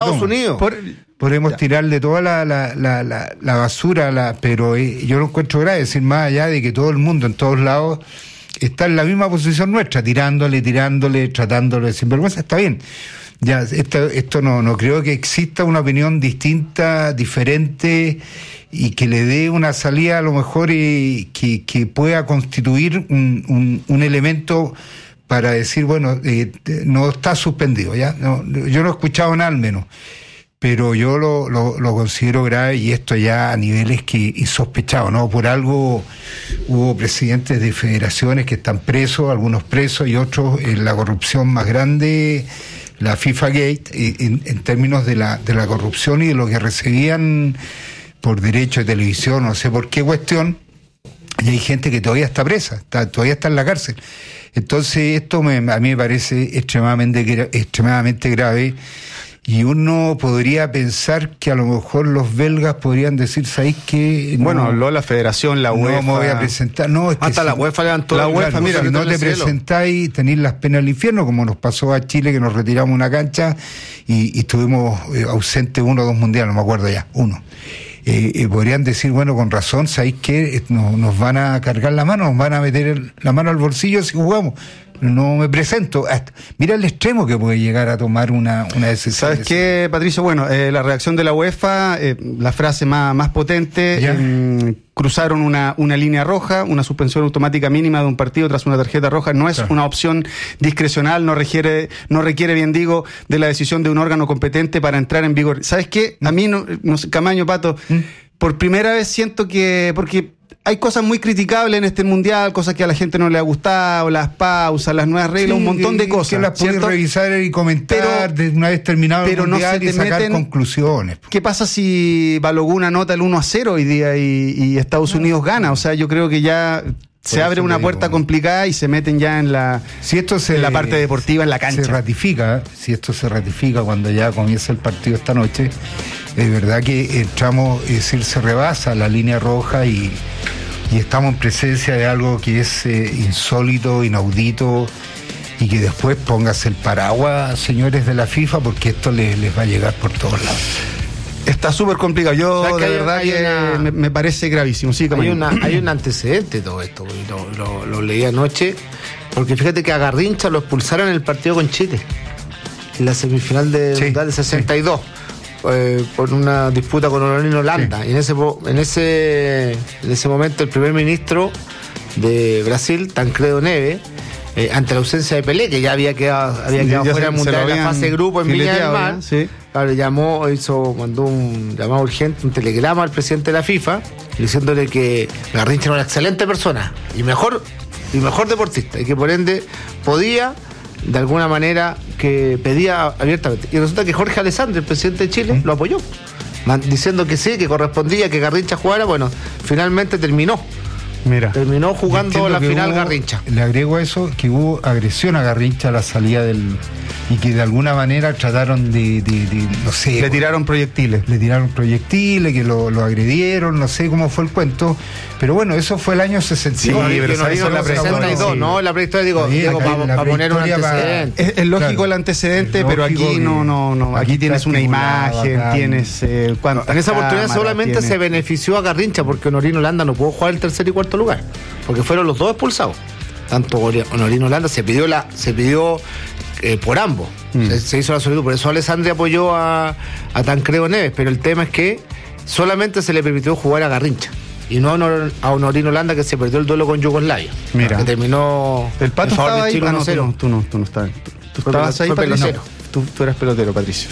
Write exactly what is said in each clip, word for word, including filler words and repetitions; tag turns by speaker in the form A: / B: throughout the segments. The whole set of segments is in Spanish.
A: Estados Unidos.
B: Por, podemos ya. tirarle toda la, la, la, la, la basura, la, pero eh, yo lo encuentro grave, es decir, más allá de que todo el mundo, en todos lados, está en la misma posición nuestra, tirándole, tirándole, tratándole de sinvergüenza, está bien. Ya, esto, esto no, no creo que exista una opinión distinta, diferente, y que le dé una salida a lo mejor eh, que, que pueda constituir un, un, un elemento para decir, bueno, eh, no está suspendido, ¿ya? No, yo no he escuchado nada al menos, pero yo lo, lo, lo considero grave, y esto ya a niveles que insospechados, ¿no? Por algo hubo presidentes de federaciones que están presos, algunos presos y otros en la corrupción más grande, la FIFA Gate, en, en términos de la, de la corrupción y de lo que recibían por derecho de televisión, no sé por qué cuestión, y hay gente que todavía está presa, está, todavía está en la cárcel. Entonces esto me, a mí me parece extremadamente, extremadamente grave, y uno podría pensar que a lo mejor los belgas podrían decir, ¿sabéis qué? No,
C: bueno, habló la federación, la UEFA.
B: No me voy a presentar, no, es que
A: hasta
B: si,
A: la UEFA levantó
B: la UEFA,
A: claro,
B: mira, si no te presentáis, tenéis las penas del infierno, como nos pasó a Chile, que nos retiramos una cancha y, y estuvimos eh, ausentes uno o dos mundiales, no me acuerdo ya, uno. Eh, eh, podrían decir, bueno, con razón, ¿sabéis qué? Nos, nos van a cargar la mano, nos van a meter el, la mano al bolsillo si jugamos. No me presento. Hasta, mira el extremo que puede llegar a tomar una, una decisión.
C: ¿Sabes qué, Patricio? Bueno, eh, la reacción de la UEFA, eh, la frase más, más potente, eh, cruzaron una, una línea roja, una suspensión automática mínima de un partido tras una tarjeta roja. No es claro. una opción discrecional, no requiere, no requiere, bien digo, de la decisión de un órgano competente para entrar en vigor. ¿Sabes qué? A mí, no, no sé, Camaño, Pato, ¿Mm? por primera vez siento que... porque hay cosas muy criticables en este mundial, cosas que a la gente no le ha gustado, las pausas, las nuevas reglas, sí, un montón de cosas.
B: Que las puedes revisar y comentar pero, de una vez terminado el mundial no y sacar meten, conclusiones.
C: ¿Qué pasa si Balogun anota el uno a cero hoy día y, y Estados no, Unidos gana? O sea, yo creo que ya se abre una puerta digo, complicada y se meten ya en la,
B: si esto se,
C: en la parte deportiva, en la cancha.
B: Se ratifica, si esto se ratifica cuando ya comienza el partido esta noche, es verdad que entramos, es decir, se rebasa la línea roja y Y estamos en presencia de algo que es eh, insólito, inaudito, y que después póngase el paraguas, señores de la FIFA, porque esto les, les va a llegar por todos lados.
C: Está súper complicado. Yo, de hay, verdad, hay que una, me, me parece gravísimo. Sí,
A: hay, una, hay un antecedente de todo esto, lo, lo, lo leí anoche, porque fíjate que a Garrincha lo expulsaron en el partido con Chile, en la semifinal de sí, Mundial de sesenta y dos. Sí. Eh, por una disputa con Honorino Holanda, sí. y en ese en ese en ese momento el primer ministro de Brasil, Tancredo Neves, eh, ante la ausencia de Pelé, que ya había quedado había quedado fuera del mundial en la fase de grupo en Viña del Mar, sí. claro, llamó, hizo, mandó un llamado urgente, un telegrama al presidente de la FIFA, diciéndole que Garrincha era una excelente persona y mejor y mejor deportista, y que por ende podía de alguna manera, que pedía abiertamente. Y resulta que Jorge Alessandri, el presidente de Chile, ¿Mm? lo apoyó, diciendo que sí, que correspondía que Garrincha jugara. Bueno, finalmente terminó.
B: Mira,
A: terminó jugando la final
B: hubo,
A: Garrincha.
B: Le agrego a eso que hubo agresión a Garrincha a la salida del... y que de alguna manera trataron de, de, de no sé...
C: Le tiraron proyectiles.
B: Le tiraron proyectiles, que lo, lo agredieron, no sé cómo fue el cuento, pero bueno, eso fue el año sesenta y dos.
A: Sí, pero no, en la sesenta y dos, ¿no? La prehistoria, digo, digo para poner un antecedente.
C: Es, es lógico claro, el antecedente, pero aquí no, no, no, aquí, aquí tienes una imagen, acá, tienes... Eh,
A: en esa oportunidad cámara, solamente tienes... se benefició a Garrincha, porque Honorino Holanda no pudo jugar el tercer y cuarto lugar, porque fueron los dos expulsados. Tanto Honorino Holanda se pidió la se pidió eh, por ambos, mm. se, se hizo la solicitud, por eso Alessandri apoyó a, a Tancredo Neves, pero el tema es que solamente se le permitió jugar a Garrincha y no a Honorino Holanda, que se perdió el duelo con Yugoslavia.
C: Mira,
A: que terminó
C: el Pato estaba ahí. Ah, no, tú no, tú no, tú no estabas. Tú
A: fue
C: estabas
A: pel-
C: ahí,
A: pelotero.
C: No, tú, tú eras pelotero, Patricio.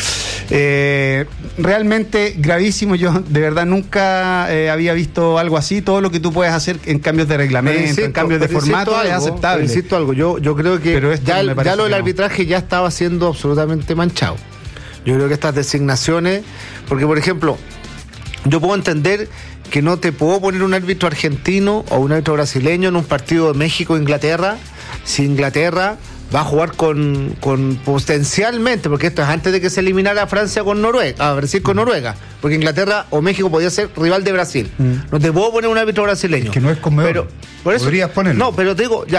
C: Eh, realmente gravísimo. Yo de verdad nunca eh, había visto algo así. Todo lo que tú puedes hacer en cambios de reglamento, insisto, en cambios de formato, algo, es aceptable.
A: Insisto algo, yo, yo creo que pero ya, no ya lo del arbitraje no. ya estaba siendo absolutamente manchado. Yo creo que estas designaciones, porque por ejemplo, yo puedo entender que no te puedo poner un árbitro argentino o un árbitro brasileño en un partido de México-Inglaterra si Inglaterra va a jugar con, con potencialmente, porque esto es antes de que se eliminara Francia con Noruega, a Brasil con Noruega, porque Inglaterra o México podía ser rival de Brasil. Mm. No te puedo poner un árbitro brasileño.
B: Es que no es como
A: pero por eso,
B: podrías ponerlo.
A: No, pero te digo, ya,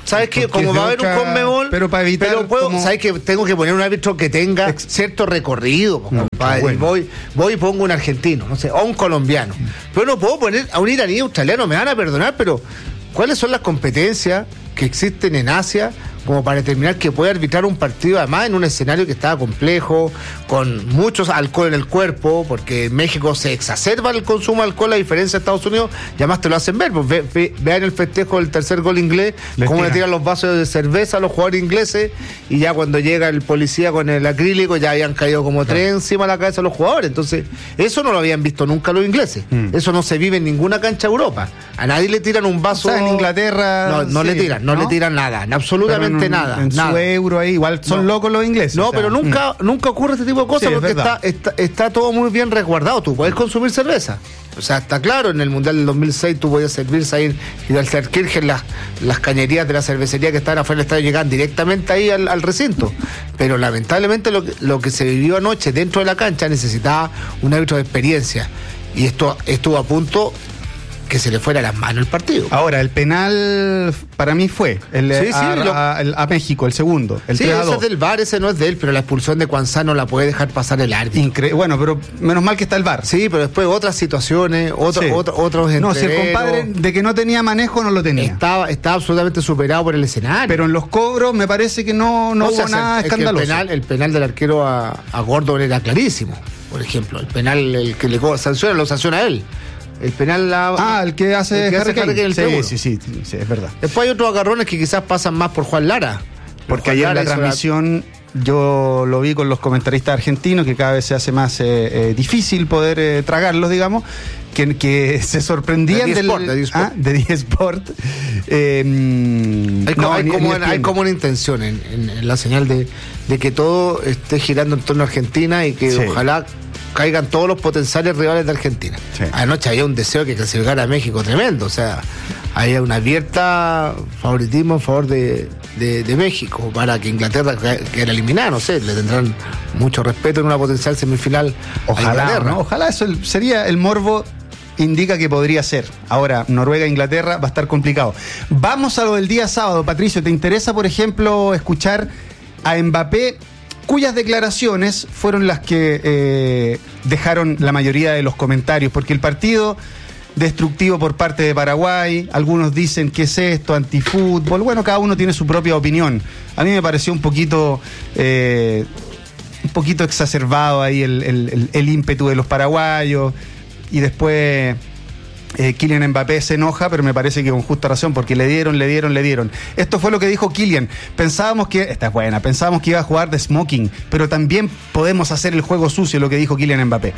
A: ¿sabes qué? Como va a haber otra... un Conmebol,
C: pero para evitar
A: pero puedo,
C: como...
A: ¿sabes qué? Tengo que poner un árbitro que tenga Ex... cierto recorrido, no, bueno. voy, voy y pongo un argentino, no sé, o un colombiano. Pero no puedo poner a un iraní australiano, me van a perdonar, pero ¿cuáles son las competencias que existen en Asia como para determinar que puede arbitrar un partido, además en un escenario que estaba complejo, con muchos alcohol en el cuerpo, porque en México se exacerba el consumo de alcohol a diferencia de Estados Unidos, y además te lo hacen ver, pues ve, ve, vean el festejo del tercer gol inglés, les cómo tira. le tiran los vasos de cerveza a los jugadores ingleses, y ya cuando llega el policía con el acrílico ya habían caído como claro. tres encima de la cabeza de los jugadores. Entonces eso no lo habían visto nunca los ingleses, mm. eso no se vive en ninguna cancha de Europa, a nadie le tiran un vaso.
C: O sea, en Inglaterra
A: no, no sí, le tiran, no, no le tiran nada, absolutamente
C: en,
A: nada.
C: En
A: nada.
C: su euro ahí, igual son no. locos los ingleses.
A: No,
C: o sea,
A: pero nunca,
C: mm.
A: nunca ocurre este tipo de cosas, sí, porque está, está, está todo muy bien resguardado. Tú puedes consumir cerveza. O sea, está claro, en el Mundial del dos mil seis tú podías servirse ahí y al Kirchen las, las cañerías de la cervecería que estaban afuera del estadio llegaban directamente ahí al, al recinto. Pero lamentablemente lo que, lo que se vivió anoche dentro de la cancha necesitaba un árbitro de experiencia. Y esto estuvo a punto que se le fuera a las manos el partido.
C: Ahora, el penal para mí fue el,
A: sí, sí,
C: a,
A: lo...
C: a, a México, el segundo. El
A: sí,
C: tres a dos.
A: Ese es del V A R, ese no es de él, pero la expulsión de Cuanzá no la puede dejar pasar el árbitro.
C: Incre... Bueno, pero menos mal que está el V A R.
A: Sí, pero después otras situaciones, otro,
C: sí.
A: otro, otros
C: No, si el compadre de que no tenía manejo no lo tenía.
A: Estaba, estaba absolutamente superado por el escenario.
C: Pero en los cobros me parece que no, no, no hubo nada escandaloso.
A: El penal, el penal del arquero a, a Gordon era clarísimo, por ejemplo. El penal, el que le sanciona, lo sanciona a él. El penal la,
C: ah, el que hace
A: el que
C: Harry
A: Harry Kane, el
C: sí, sí, sí, sí, es verdad.
A: Después hay otros agarrones que quizás pasan más por Juan Lara.
C: Porque
A: Juan
C: ayer
A: Lara
C: en la transmisión la... yo lo vi con los comentaristas argentinos, que cada vez se hace más eh, eh, difícil poder eh, tragarlos, digamos, que, que se sorprendían
A: de
C: del
A: Sport, de Sport.
C: Ah, de Sport. Eh,
A: hay, no, hay, como, hay como una intención en, en, en la señal de, de que todo esté girando en torno a Argentina y que sí. ojalá caigan todos los potenciales rivales de Argentina. Sí. Anoche había un deseo que clasificara a México tremendo, o sea, había una abierta favoritismo en favor de, de, de México para que Inglaterra quedara eliminada, no sé, le tendrán mucho respeto en una potencial semifinal.
C: Ojalá, ¿no? Ojalá eso sería el morbo. Indica que podría ser. Ahora, Noruega-Inglaterra va a estar complicado. Vamos a lo del día sábado, Patricio. ¿Te interesa, por ejemplo, escuchar a Mbappé, cuyas declaraciones fueron las que eh, dejaron la mayoría de los comentarios? Porque el partido destructivo por parte de Paraguay, algunos dicen que es esto, antifútbol. Bueno, cada uno tiene su propia opinión. A mí me pareció un poquito... Eh, un poquito exacerbado ahí el, el, el, el ímpetu de los paraguayos. Y después eh, Kylian Mbappé se enoja, pero me parece que con justa razón, porque le dieron, le dieron, le dieron. Esto fue lo que dijo Kylian. Pensábamos que, esta es buena, pensábamos que iba a jugar de smoking, pero también podemos hacer el juego sucio, lo que dijo Kylian Mbappé.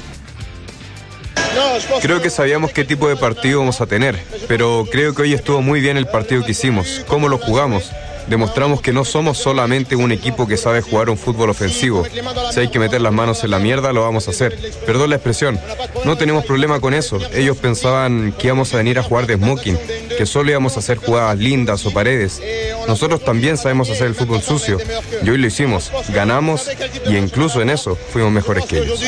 D: Creo que sabíamos qué tipo de partido vamos a tener, pero creo que hoy estuvo muy bien el partido que hicimos, cómo lo jugamos. Demostramos que no somos solamente un equipo que sabe jugar un fútbol ofensivo. Si hay que meter las manos en la mierda, lo vamos a hacer. Perdón la expresión. No tenemos problema con eso. Ellos pensaban que íbamos a venir a jugar de smoking, que solo íbamos a hacer jugadas lindas o paredes. Nosotros también sabemos hacer el fútbol sucio. Y hoy lo hicimos. Ganamos y incluso en eso fuimos mejores que ellos.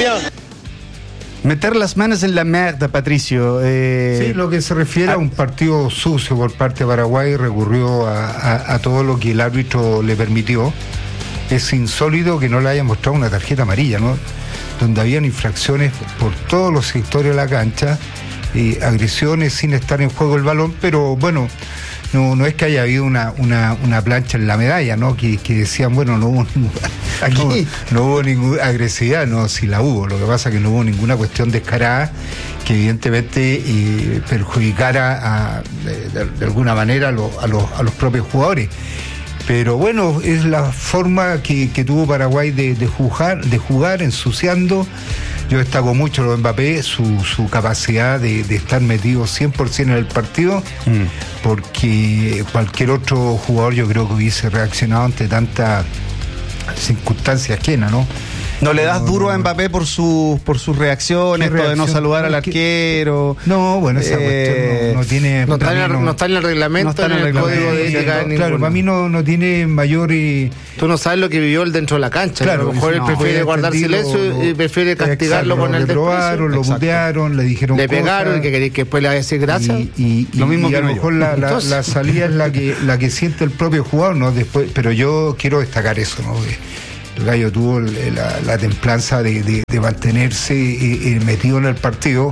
C: Meter las manos en la mierda, Patricio. Eh...
B: Sí, lo que se refiere a un partido sucio por parte de Paraguay, recurrió a, a, a todo lo que el árbitro le permitió. Es insólito que no le haya mostrado una tarjeta amarilla, ¿no? Donde habían infracciones por todos los sectores de la cancha, y agresiones sin estar en juego el balón, pero bueno, no, no es que haya habido una, una, una plancha en la medalla, ¿no? Que, que decían, bueno, no hubo ninguna, aquí no, no hubo ninguna agresividad, no, sí la hubo. Lo que pasa es que no hubo ninguna cuestión descarada que evidentemente eh, perjudicara a, de, de alguna manera a, lo, a, los, a los propios jugadores. Pero bueno, es la forma que, que tuvo Paraguay de, de jugar, de jugar ensuciando. Yo destaco mucho lo de Mbappé, su, su capacidad de, de estar metido cien por ciento en el partido, mm. porque cualquier otro jugador yo creo que hubiese reaccionado ante tanta circunstancia ajena, ¿no?
C: No le das duro a Mbappé por sus por sus reacciones, esto de no saludar al arquero.
B: No, bueno, esa
C: eh,
B: cuestión no, no tiene.
A: No está, en el, no, no está en el reglamento, no está en el, el código de ética.
B: No, claro, para mí no, no tiene mayor. Y...
A: Tú no sabes lo que vivió él dentro de la cancha. Claro, a lo mejor él no, prefiere guardar silencio lo, y prefiere castigarlo con el desprecio. Lo
B: probaron, lo mutearon, le dijeron.
A: Le pegaron y que queréis que después le vaya a decir gracias.
B: Y, y, y, lo mismo y que a lo mejor la, la, la salida es la que la que siente el propio jugador, no después. Pero yo quiero destacar eso, ¿no? El Gallo tuvo la, la templanza de, de, de mantenerse eh, metido en el partido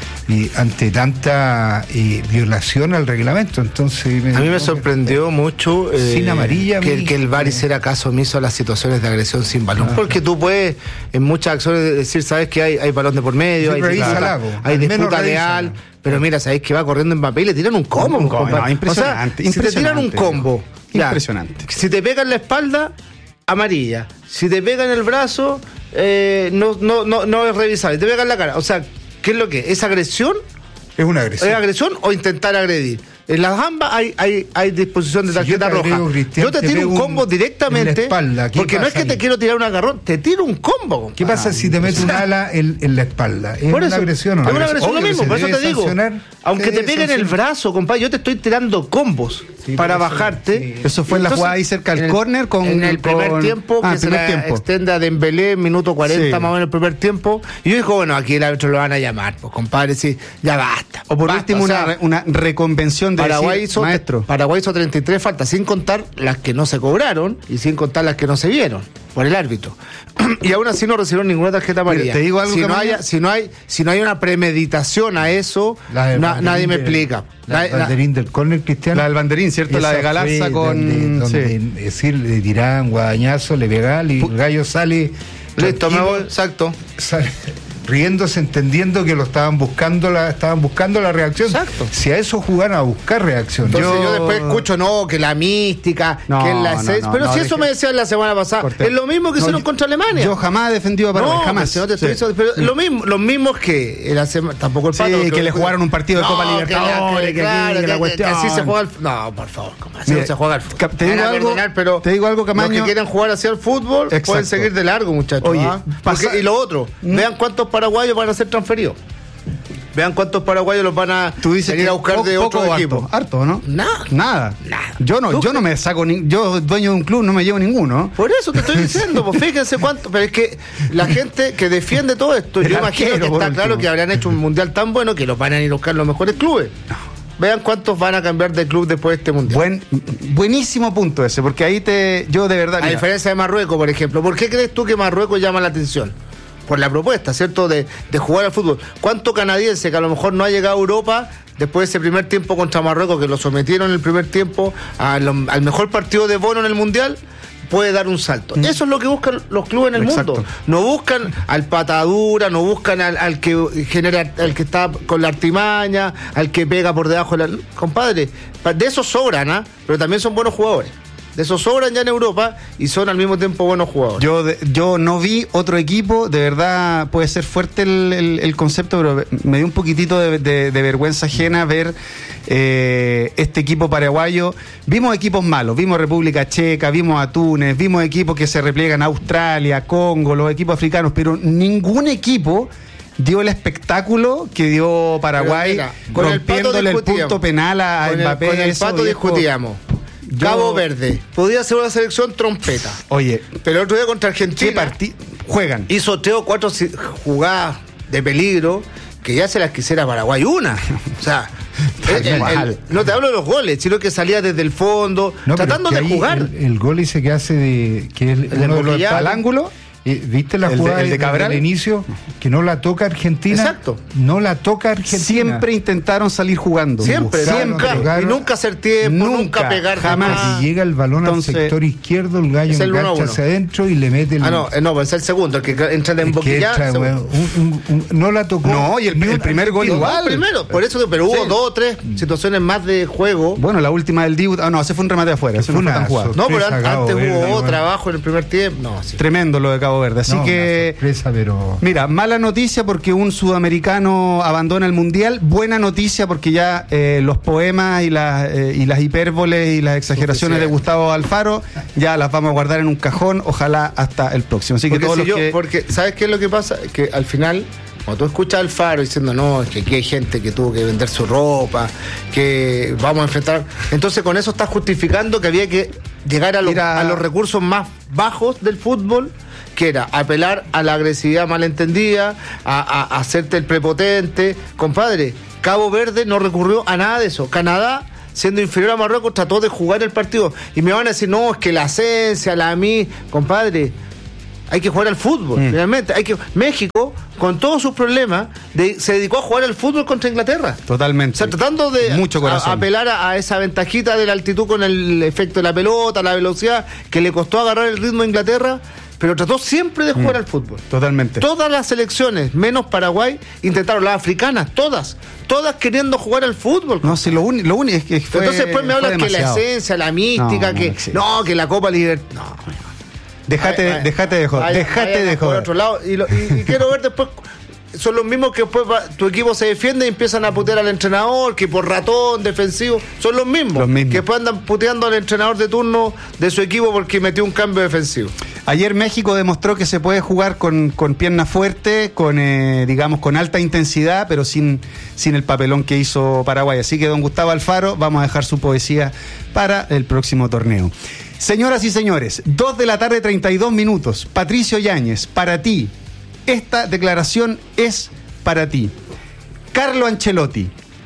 B: y ante tanta eh, violación al reglamento. Entonces
A: me, a mí me sorprendió que, mucho
B: eh, sin amarilla
A: que, mí, que el V A R hiciera caso omiso a las situaciones de agresión sin balón, ah, porque tú puedes en muchas acciones decir, sabes que hay, hay balón de por medio, sí, hay disputa, hay disputa leal, pero mira, sabes que va corriendo Mbappé y le tiran un combo, un combo
C: no, impresionante,
A: o sea, impresionante, si te tiran un combo, ya,
C: impresionante,
A: si te pegan la espalda, amarilla, si te pegan el brazo, eh, no, no, no, no es revisable, te pegan la cara, o sea, ¿qué es lo que es? ¿Es agresión?
B: Es una agresión.
A: ¿Es agresión o intentar agredir? En las ambas hay, hay, hay disposición de tarjeta si yo roja. Yo te tiro un combo un, directamente.
B: Espalda,
A: porque no es que ahí? Te quiero tirar un agarrón, te tiro un combo. Compadre.
B: ¿Qué pasa si te metes un ala en, en la espalda? ¿Es
A: por
B: una
A: eso,
B: agresión o no?
A: Es una agresión, lo mismo, por eso te digo. Aunque te pegue en el brazo, compadre, yo te estoy tirando combos sí, para eso, bajarte.
C: Sí. Eso fue en la jugada ahí cerca del córner con.
A: En el primer
C: con...
A: tiempo,
C: ah,
A: que se la
C: tiempo.
A: extenda de Dembélé, minuto cuarenta sí. más o menos el primer tiempo. Y yo digo, bueno, aquí el árbitro lo van a llamar, pues compadre, sí, ya basta.
C: O por
A: basta,
C: último,
A: o sea,
C: una, una reconvención de
A: Paraguay
C: decir,
A: hizo,
C: maestro.
A: Paraguay hizo treinta y tres faltas, sin contar las que no se cobraron y sin contar las que no se vieron por el árbitro. Y aún así no recibieron ninguna tarjeta amarilla.
C: Te digo algo
A: si,
C: que
A: no haya, si no hay si no hay una premeditación a eso, na, nadie me explica.
B: La del banderín del córner, Cristiano.
C: La del banderín, ¿cierto? La de Galarza con...
B: Donde, donde sí. Es decir, le tiraban guadañazo, le pegaban y el gallo sale...
A: Listo, me voy, exacto.
B: Sale riéndose, entendiendo que lo estaban buscando la estaban buscando la reacción.
A: Exacto.
B: Si a eso jugaran a buscar reacción.
A: Entonces yo, yo después escucho, no, que la mística,
C: no,
A: que la esencia. No, no, pero no, si eso me decían la semana pasada, Cortés. Es lo mismo que no, hicieron contra Alemania.
C: Yo jamás he defendido a Paraguay,
A: no,
C: jamás.
A: No, te estoy sí. Pero lo mismo, los mismos que la semana, tampoco el
C: Pato. Sí, que, que le jugaron un partido de
A: no,
C: Copa Libertadores,
A: que, que, claro, que, que, que así se juega el no, por favor, como así no se juega el fútbol.
C: Te digo algo,
A: pero
C: te digo algo, Camaño.
A: Los que quieran jugar hacia el fútbol
C: exacto.
A: pueden seguir de largo, muchachos.
C: Oye,
A: ¿ah? Porque, y lo otro, ¿Mm? Vean cuántos paraguayos van a ser transferidos. Vean cuántos paraguayos los van a venir a buscar de otro equipo.
C: Harto, harto, ¿no?
A: Nada.
C: Nada.
A: Nada.
C: Yo no, yo no me saco ni, yo dueño de un club no me llevo ninguno.
A: Por eso te estoy diciendo, pues fíjense cuánto, pero es que la gente que defiende todo esto, el yo imagino que está último. Claro que habrían hecho un mundial tan bueno que los van a ir a buscar los mejores clubes. No. Vean cuántos van a cambiar de club después de este mundial.
C: Buen, buenísimo punto ese, porque ahí te, yo de verdad.
A: A mira, diferencia de Marruecos, por ejemplo, ¿por qué crees tú que Marruecos llama la atención? Por la propuesta, ¿cierto? De, de jugar al fútbol. ¿Cuánto canadiense que a lo mejor no ha llegado a Europa después de ese primer tiempo contra Marruecos, que lo sometieron en el primer tiempo a lo, al mejor partido de Bono en el mundial, puede dar un salto? Mm. Eso es lo que buscan los clubes en el Exacto. mundo. No buscan al patadura, no buscan al, al que genera, al que está con la artimaña, al que pega por debajo de la... Compadre, de esos sobran, ¿ah? ¿eh? Pero también son buenos jugadores. De esos sobran ya en Europa y son al mismo tiempo buenos jugadores.
C: Yo de, yo no vi otro equipo, de verdad puede ser fuerte el, el, el concepto, pero me dio un poquitito de, de, de vergüenza ajena ver eh, este equipo paraguayo. Vimos equipos malos, vimos República Checa, vimos a Túnez, vimos equipos que se repliegan a Australia, Congo, los equipos africanos, pero ningún equipo dio el espectáculo que dio Paraguay, mira, con rompiéndole el, el punto penal a con Mbappé.
A: El, con el Pato discutíamos. Yo... Cabo Verde, podía ser una selección trompeta.
C: Oye,
A: pero el otro día contra Argentina
C: partí... juegan.
A: Hizo tres o cuatro jugadas de peligro que ya se las quisiera Paraguay una. O sea, el, el, el, no te hablo de los goles, sino que salía desde el fondo, no, tratando de jugar.
B: El, el gol ese que hace de que es el,
A: uno de los
C: al ángulo.
B: ¿Viste la
C: el
B: jugada
C: de, el de Cabral?
B: Del inicio? Que no la toca Argentina.
A: Exacto.
B: No la toca Argentina.
C: Siempre intentaron salir jugando.
A: Siempre, siempre. Y nunca hacer tiempo, nunca, nunca pegar
B: jamás. Y llega el balón Entonces, al sector izquierdo, el gallo engancha hacia adentro y le mete el...
A: Ah, no, no, es el segundo, el que entra en boquilla.
B: Un, un, un, no la tocó.
C: No, y el, el primer gol igual.
A: No, primero, por eso, pero hubo sí. dos o tres situaciones más de juego.
C: Bueno, la última del Dibu, ah, no, ese fue un remate afuera, ese no fue tan jugado.
A: No, pero antes hubo otro trabajo en el primer tiempo. No,
C: tremendo lo de Cabo Cabo Verde. Así
B: no,
C: que,
B: sorpresa, pero...
C: mira, mala noticia porque un sudamericano abandona el Mundial, buena noticia porque ya eh, los poemas y las, eh, y las hipérboles y las exageraciones de Gustavo Alfaro ya las vamos a guardar en un cajón, ojalá hasta el próximo. Así que
A: porque,
C: todos
A: si
C: los
A: yo,
C: que...
A: porque ¿sabes qué es lo que pasa? Que al final, cuando tú escuchas a Alfaro diciendo, no, es que aquí hay gente que tuvo que vender su ropa, que vamos a enfrentar... Entonces con eso estás justificando que había que llegar a, lo,
C: Mira,
A: a los recursos más bajos del fútbol, que era apelar a la agresividad malentendida, a, a, a hacerte el prepotente. Compadre, Cabo Verde no recurrió a nada de eso. Canadá, siendo inferior a Marruecos, trató de jugar el partido. Y me van a decir, no, es que la esencia, la mí... Compadre, hay que jugar al fútbol, mm. realmente. Hay que... México, con todos sus problemas, de... se dedicó a jugar al fútbol contra Inglaterra.
C: Totalmente.
A: O sea, tratando de
C: Mucho corazón.
A: A, apelar a, a esa ventajita de la altitud con el efecto de la pelota, la velocidad, que le costó agarrar el ritmo a Inglaterra, pero trató siempre de jugar mm. al fútbol.
C: Totalmente.
A: Todas las selecciones, menos Paraguay, intentaron, las africanas, todas, todas queriendo jugar al fútbol.
C: No, si lo único lo es que fue...
A: Entonces después me hablan que la esencia, la mística, no, que... No, no, que la Copa Libertad... No,
C: Déjate, ay, ay, déjate de joder. Déjate de joder.
A: Por otro lado, y, lo, y, y quiero ver después. Son los mismos que después va, tu equipo se defiende y empiezan a putear al entrenador, que por ratón, defensivo. Son los mismos,
C: los mismos.
A: que después andan puteando al entrenador de turno de su equipo porque metió un cambio defensivo.
C: Ayer México demostró que se puede jugar con, con pierna fuerte, con eh, digamos con alta intensidad, pero sin, sin el papelón que hizo Paraguay. Así que don Gustavo Alfaro, vamos a dejar su poesía para el próximo torneo. Señoras y señores, dos de la tarde, treinta y dos minutos. Patricio Yáñez, para ti, esta declaración es para ti. Carlo Ancelotti,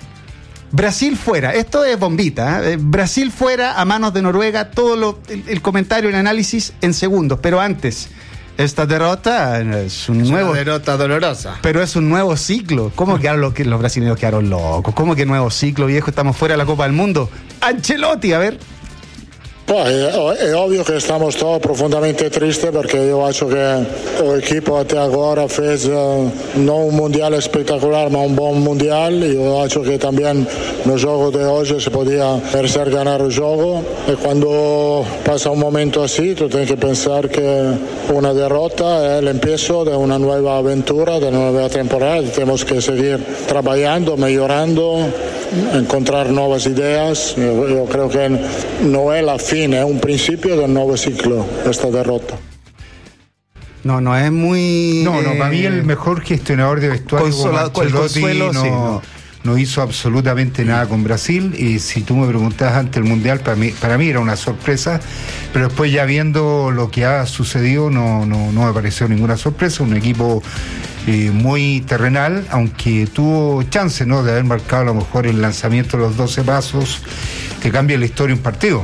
C: Brasil fuera, esto es bombita, ¿eh? Brasil fuera a manos de Noruega, todo lo, el, el comentario, el análisis en segundos, pero antes, esta derrota es un
A: es
C: nuevo...
A: Una derrota dolorosa.
C: Pero es un nuevo ciclo. ¿Cómo quedaron los, los brasileños quedaron locos? ¿Cómo que nuevo ciclo, viejo? Estamos fuera de la Copa del Mundo. Ancelotti, a ver...
E: Poi è, è ovvio che stiamo sto profondamente triste perché io acho che l'equipo até agora fez uh, non un mondiale spettacolare ma un buon mondiale. Io acho che también no gioco de hoje se podia merecer ganar o gioco e quando passa un momento así tu tienes que pensar que una derrota è l'empiezo de una nueva aventura, de una nueva temporada. Tenemos que seguir trabajando, mejorando, encontrar nuevas ideas. Yo, yo creo que no es la fin, es un principio de un nuevo ciclo esta derrota.
C: No, no es muy...
B: No, no, para mí el mejor gestionador de vestuario
C: Consola,
B: como Ancelotti
C: consuelo,
B: no,
C: sí, no.
B: no hizo absolutamente nada con Brasil. Y si tú me preguntas antes el Mundial, para mí, para mí era una sorpresa, pero después ya viendo lo que ha sucedido no, no, no me pareció ninguna sorpresa. Un equipo eh, muy terrenal, aunque tuvo chance, ¿no?, de haber marcado a lo mejor el lanzamiento de los doce pasos que cambia la historia de un partido.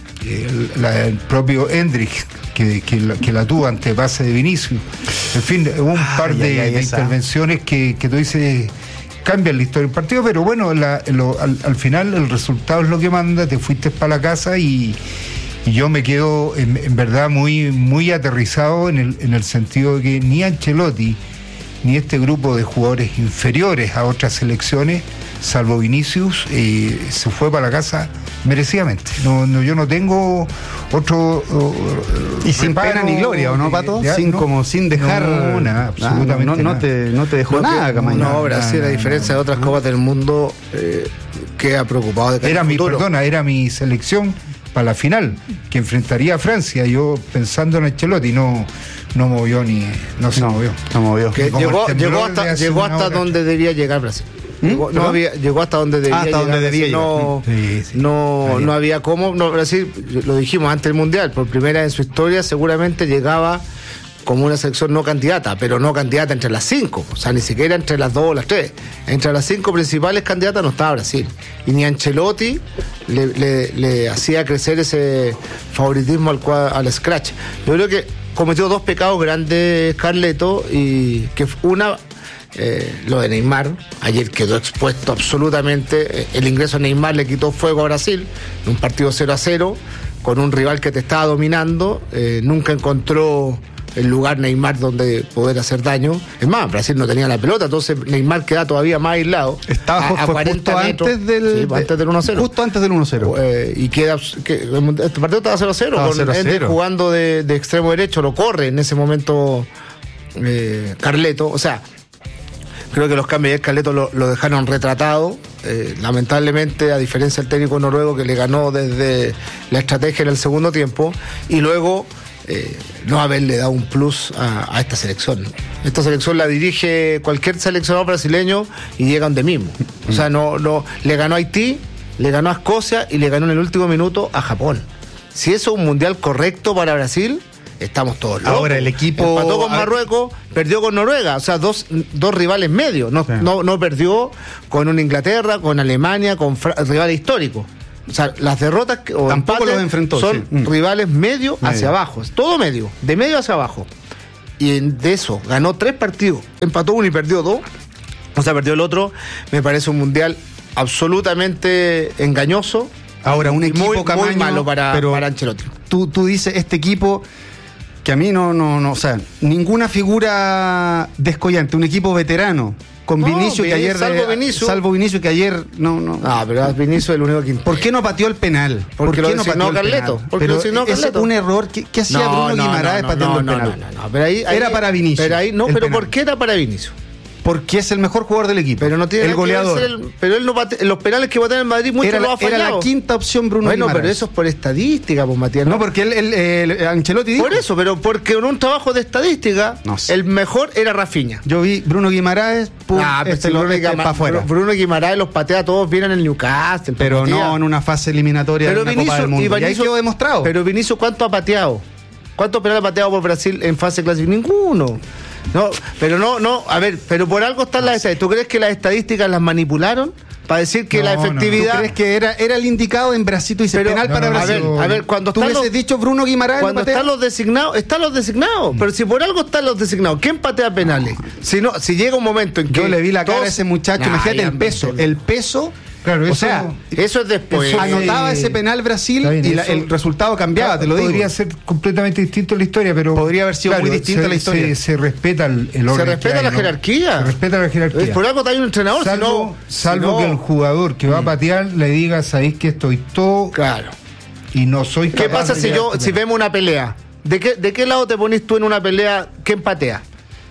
B: El, la, el propio Hendrick que, que, la, que la tuvo ante pase de Vinicius. En fin, hubo un
C: ay,
B: par de,
C: ay, ay,
B: de intervenciones que, que tú dices cambian la historia del partido, pero bueno, la, lo, al, al final el resultado es lo que manda. Te fuiste para la casa y, y yo me quedo en, en verdad muy, muy aterrizado en el, en el sentido de que ni Ancelotti ni este grupo de jugadores inferiores a otras selecciones, salvo Vinicius, eh, se fue para la casa merecidamente. No, no, yo no tengo otro uh,
C: y sin pena ni gloria, ¿o no, Pato? De, de, sin no, como sin dejar
B: no, nada, absolutamente
C: no, no, no,
B: nada.
C: Te, no te dejó
A: no,
C: nada, Camaño.
A: No, Brasil, a diferencia de otras copas del mundo, eh, queda preocupado de que
B: era mi
A: futuro.
B: Perdona, era mi selección para la final, que enfrentaría a Francia. Yo pensando en Ancelotti, no, no movió ni. No se
C: no,
B: movió.
C: No movió.
A: Que llegó, llegó hasta, llegó hasta donde debía llegar Brasil.
C: ¿Mm?
A: Llegó, no había, llegó hasta donde debía
C: ah, hasta
A: llegar.
C: Donde debía
A: no,
B: sí, sí.
A: no, no había cómo. No, Brasil, lo dijimos antes del Mundial, por primera vez en su historia, seguramente llegaba como una selección no candidata, pero no candidata entre las cinco, o sea, ni siquiera entre las dos o las tres. Entre las cinco principales candidatas no estaba Brasil. Y ni Ancelotti le, le, le hacía crecer ese favoritismo al, al scratch. Yo creo que cometió dos pecados grandes, Carleto, y que una... Eh, lo de Neymar, ayer quedó expuesto absolutamente. El ingreso de Neymar le quitó fuego a Brasil en un partido cero a cero con un rival que te estaba dominando. Eh, nunca encontró el lugar Neymar donde poder hacer daño. Es más, Brasil no tenía la pelota, entonces Neymar queda todavía más aislado.
C: Estaba
A: a, a cuarenta
C: justo
A: metros,
C: antes del,
A: sí, antes del uno a cero.
C: Justo antes del uno a cero.
A: Eh, y queda. Que, este partido estaba cero a cero,
C: estaba
A: con
C: cero a cero.
A: Ender jugando de, de extremo derecho, lo corre en ese momento eh, Carleto. O sea, creo que los cambios de Carleto lo, lo dejaron retratado. Eh, lamentablemente, a diferencia del técnico noruego que le ganó desde la estrategia en el segundo tiempo, y luego. Eh, no haberle dado un plus a, a esta selección. Esta selección la dirige cualquier seleccionado brasileño y llegan de mismo. O sea, no, no le ganó a Haití, le ganó a Escocia y le ganó en el último minuto a Japón. Si eso es un mundial correcto para Brasil, estamos todos locos.
C: Ahora el equipo
A: empató con Marruecos, perdió con Noruega, o sea, dos, dos rivales medios. No, sí. no, no perdió con una Inglaterra, con Alemania, con Fra- rivales históricos. O sea, las derrotas o
C: tampoco los enfrentó,
A: son
C: sí.
A: rivales medio, medio hacia abajo, es todo medio, de medio hacia abajo. Y en, de eso ganó tres partidos, empató uno y perdió dos, o sea, perdió el otro. Me parece un mundial absolutamente engañoso.
C: Ahora, un equipo
A: muy,
C: Camaño,
A: muy malo para,
C: pero
A: para Ancelotti.
C: Tú, tú dices, este equipo que a mí no, no, no, o sea, ninguna figura descollante, un equipo veterano. Con no, Vinicio que ayer
A: salvo Vinicio
C: salvo Vinicio que ayer no no
A: ah pero Vinicio es el único que
C: ¿por qué no pateó el penal?
A: Porque
C: ¿Por qué
A: lo
C: no pateó el
A: Carleto?
C: penal?
A: Porque
C: pero
A: lo designó Carleto.
C: Es un error que, que hacía
A: no,
C: Bruno
A: no,
C: Guimaraes
A: no,
C: pateando
A: no,
C: el penal.
A: No, no, no, no, pero ahí, ahí
C: era para Vinicio.
A: Pero ahí no, pero
C: penal.
A: ¿por qué era para Vinicio?
C: Porque es el mejor jugador del equipo.
A: Pero no tiene
C: el goleador.
A: Que el, pero él no bate, los penales que patean en Madrid muchos los ha fallado.
C: Era la quinta opción Bruno
A: bueno,
C: Guimaraes.
A: Pero eso es por estadística, pues Matías.
C: No, no porque él, él, él, Ancelotti dijo.
A: Por eso, pero porque en un trabajo de estadística
C: no sé.
A: el mejor era Rafinha.
C: Yo vi Bruno Guimaraes, pum,
A: ah,
C: este
A: lo
C: este para afuera.
A: Bruno Guimaraes los patea todos bien en el Newcastle.
C: Pero no en una fase eliminatoria
A: pero
C: de una
A: Vinicio,
C: Copa del Mundo.
A: Y, Vinicio,
C: y ahí quedó demostrado.
A: Pero Vinicio, ¿cuánto ha pateado? ¿Cuántos penales ha pateado por Brasil en fase clásica? Ninguno. No, pero no, no, a ver, pero por algo están las estadísticas. ¿Tú crees que las estadísticas las manipularon para decir que no, la efectividad?
C: No, ¿tú crees que era, era el indicado en Brasil? Tú dices
A: pero,
C: penal
A: no,
C: para
A: no,
C: Brasil.
A: A ver, a ver, cuando
C: tú
A: están
C: hubieses
A: los,
C: dicho Bruno Guimaraes.
A: Cuando están los designados, están los designados. Pero si por algo están los designados, ¿quién patea penales? Si no, si llega un momento en que
C: yo le vi la cara
A: todos,
C: a ese muchacho, nah, imagínate el peso, el peso.
B: Claro, eso,
C: o sea,
A: eso es después.
C: Eso anotaba ese penal Brasil bien, y la, el resultado cambiaba, claro, te lo digo.
B: Podría ser completamente distinto la historia, pero
C: podría haber sido claro, muy distinta
B: se,
C: la historia.
B: Se, se respeta el, el orden.
A: Se respeta
B: hay,
A: la
B: ¿no?
A: jerarquía.
B: Se respeta la jerarquía.
A: Por algo hay un entrenador,
B: salvo,
A: si no,
B: salvo
A: si no,
B: que el jugador que va a patear le diga, sabéis que estoy todo
A: claro.
B: y no soy capaz.
A: ¿Qué pasa si yo, si vemos una pelea? ¿De qué, ¿De qué lado te pones tú en una pelea? ¿Quién patea?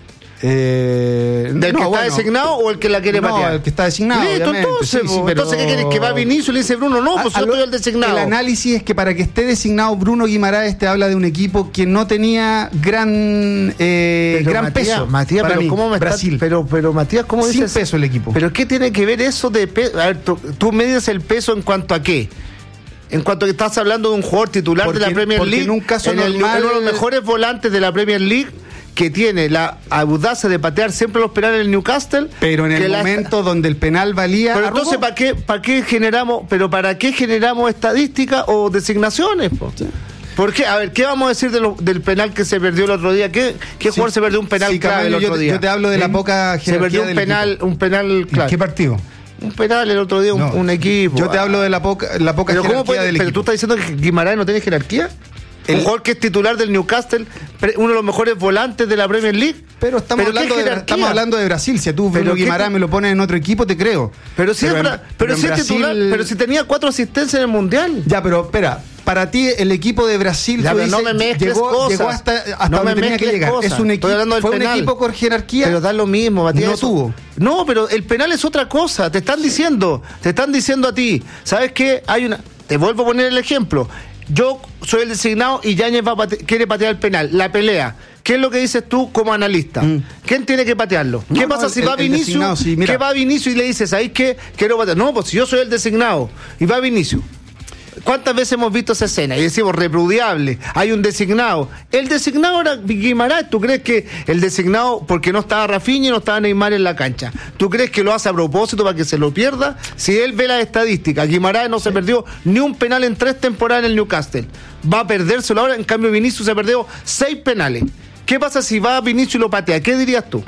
C: Eh,
A: ¿Del
C: no,
A: que está
C: bueno,
A: designado o el que la quiere
C: no,
A: patear?
C: El que está designado.
A: Listo, entonces,
C: sí, sí, pero...
A: entonces, ¿qué quieres? ¿Que va Vinicio y le dice Bruno? No, pues a, yo estoy el designado.
C: El análisis es que para que esté designado Bruno Guimaraes te habla de un equipo que no tenía gran eh,
A: pero
C: gran
A: Matías,
C: peso.
A: Matías,
C: para
A: pero
C: mí,
A: ¿cómo me
C: Brasil.
A: Está, pero, pero Matías, ¿cómo
C: Sin
A: dices?
C: peso el equipo.
A: ¿Pero qué tiene que ver eso de peso? A ver, tú, tú mides el peso en cuanto a qué. En cuanto que estás hablando de un jugador titular
C: porque,
A: de la Premier League,
C: en un caso
A: en
C: normal,
A: el, uno de los mejores volantes de la Premier League, que tiene la audacia de patear siempre los penales en el Newcastle,
C: pero en el momento la... donde el penal valía.
A: Pero entonces, ¿para qué, para qué generamos, pero para qué generamos estadísticas o designaciones? Po? Sí. ¿Por qué? A ver, ¿qué vamos a decir de lo, del penal que se perdió el otro día? ¿Qué, qué sí, jugador se perdió un penal
C: sí,
A: clave el otro
C: yo,
A: día?
C: Yo te hablo de la poca jerarquía.
A: Se perdió un penal,
C: equipo.
A: un penal clave.
B: ¿En qué partido?
A: Un penal el otro día, no. un, un equipo.
C: Yo te hablo de la poca, la poca
A: pero
C: jerarquía
A: puede,
C: del
A: pero
C: equipo.
A: ¿Tú estás diciendo que Guimaraes no tiene jerarquía? El jugador que es titular del Newcastle, uno de los mejores volantes de la Premier League.
C: Pero estamos,
A: ¿Pero
C: hablando, de, estamos hablando de Brasil. Si tú, Bruno Guimaraes, me lo pones en otro equipo, te creo.
A: Pero si, pero es, en, pero pero si es Brasil... titular, pero si tenía cuatro asistencias en el Mundial.
C: Ya, pero espera. Para ti, el equipo de Brasil
A: ya,
C: dices,
A: no me
C: llegó,
A: cosas.
C: llegó hasta, hasta
A: no
C: donde
A: me
C: tenía que llegar.
A: Cosas.
C: Es un equipo, fue
A: penal.
C: un equipo con jerarquía.
A: Pero da lo mismo, Matías.
C: No
A: eso.
C: tuvo.
A: No, pero el penal es otra cosa. Te están diciendo, te están diciendo a ti. ¿Sabes qué? Hay una. Te vuelvo a poner el ejemplo. Yo soy el designado y Yáñez va pate... quiere patear el penal. La pelea. ¿Qué es lo que dices tú como analista? Mm. ¿Quién tiene que patearlo? ¿Qué no, pasa si el, va Vinicio? Sí, ¿Qué va Vinicio y le dices, ¿sabes qué? Quiero patear. No, pues si yo soy el designado y va Vinicio. ¿Cuántas veces hemos visto esa escena? Y decimos, repudiable, hay un designado. El designado era Guimaraes. ¿Tú crees que el designado, porque no estaba Rafinha y no estaba Neymar en la cancha, ¿tú crees que lo hace a propósito para que se lo pierda? Si él ve las estadísticas, Guimaraes no se perdió ni un penal en tres temporadas en el Newcastle. Va a perdérselo ahora, en cambio Vinicius se perdió seis penales. ¿Qué pasa si va Vinicius y lo patea? ¿Qué dirías tú?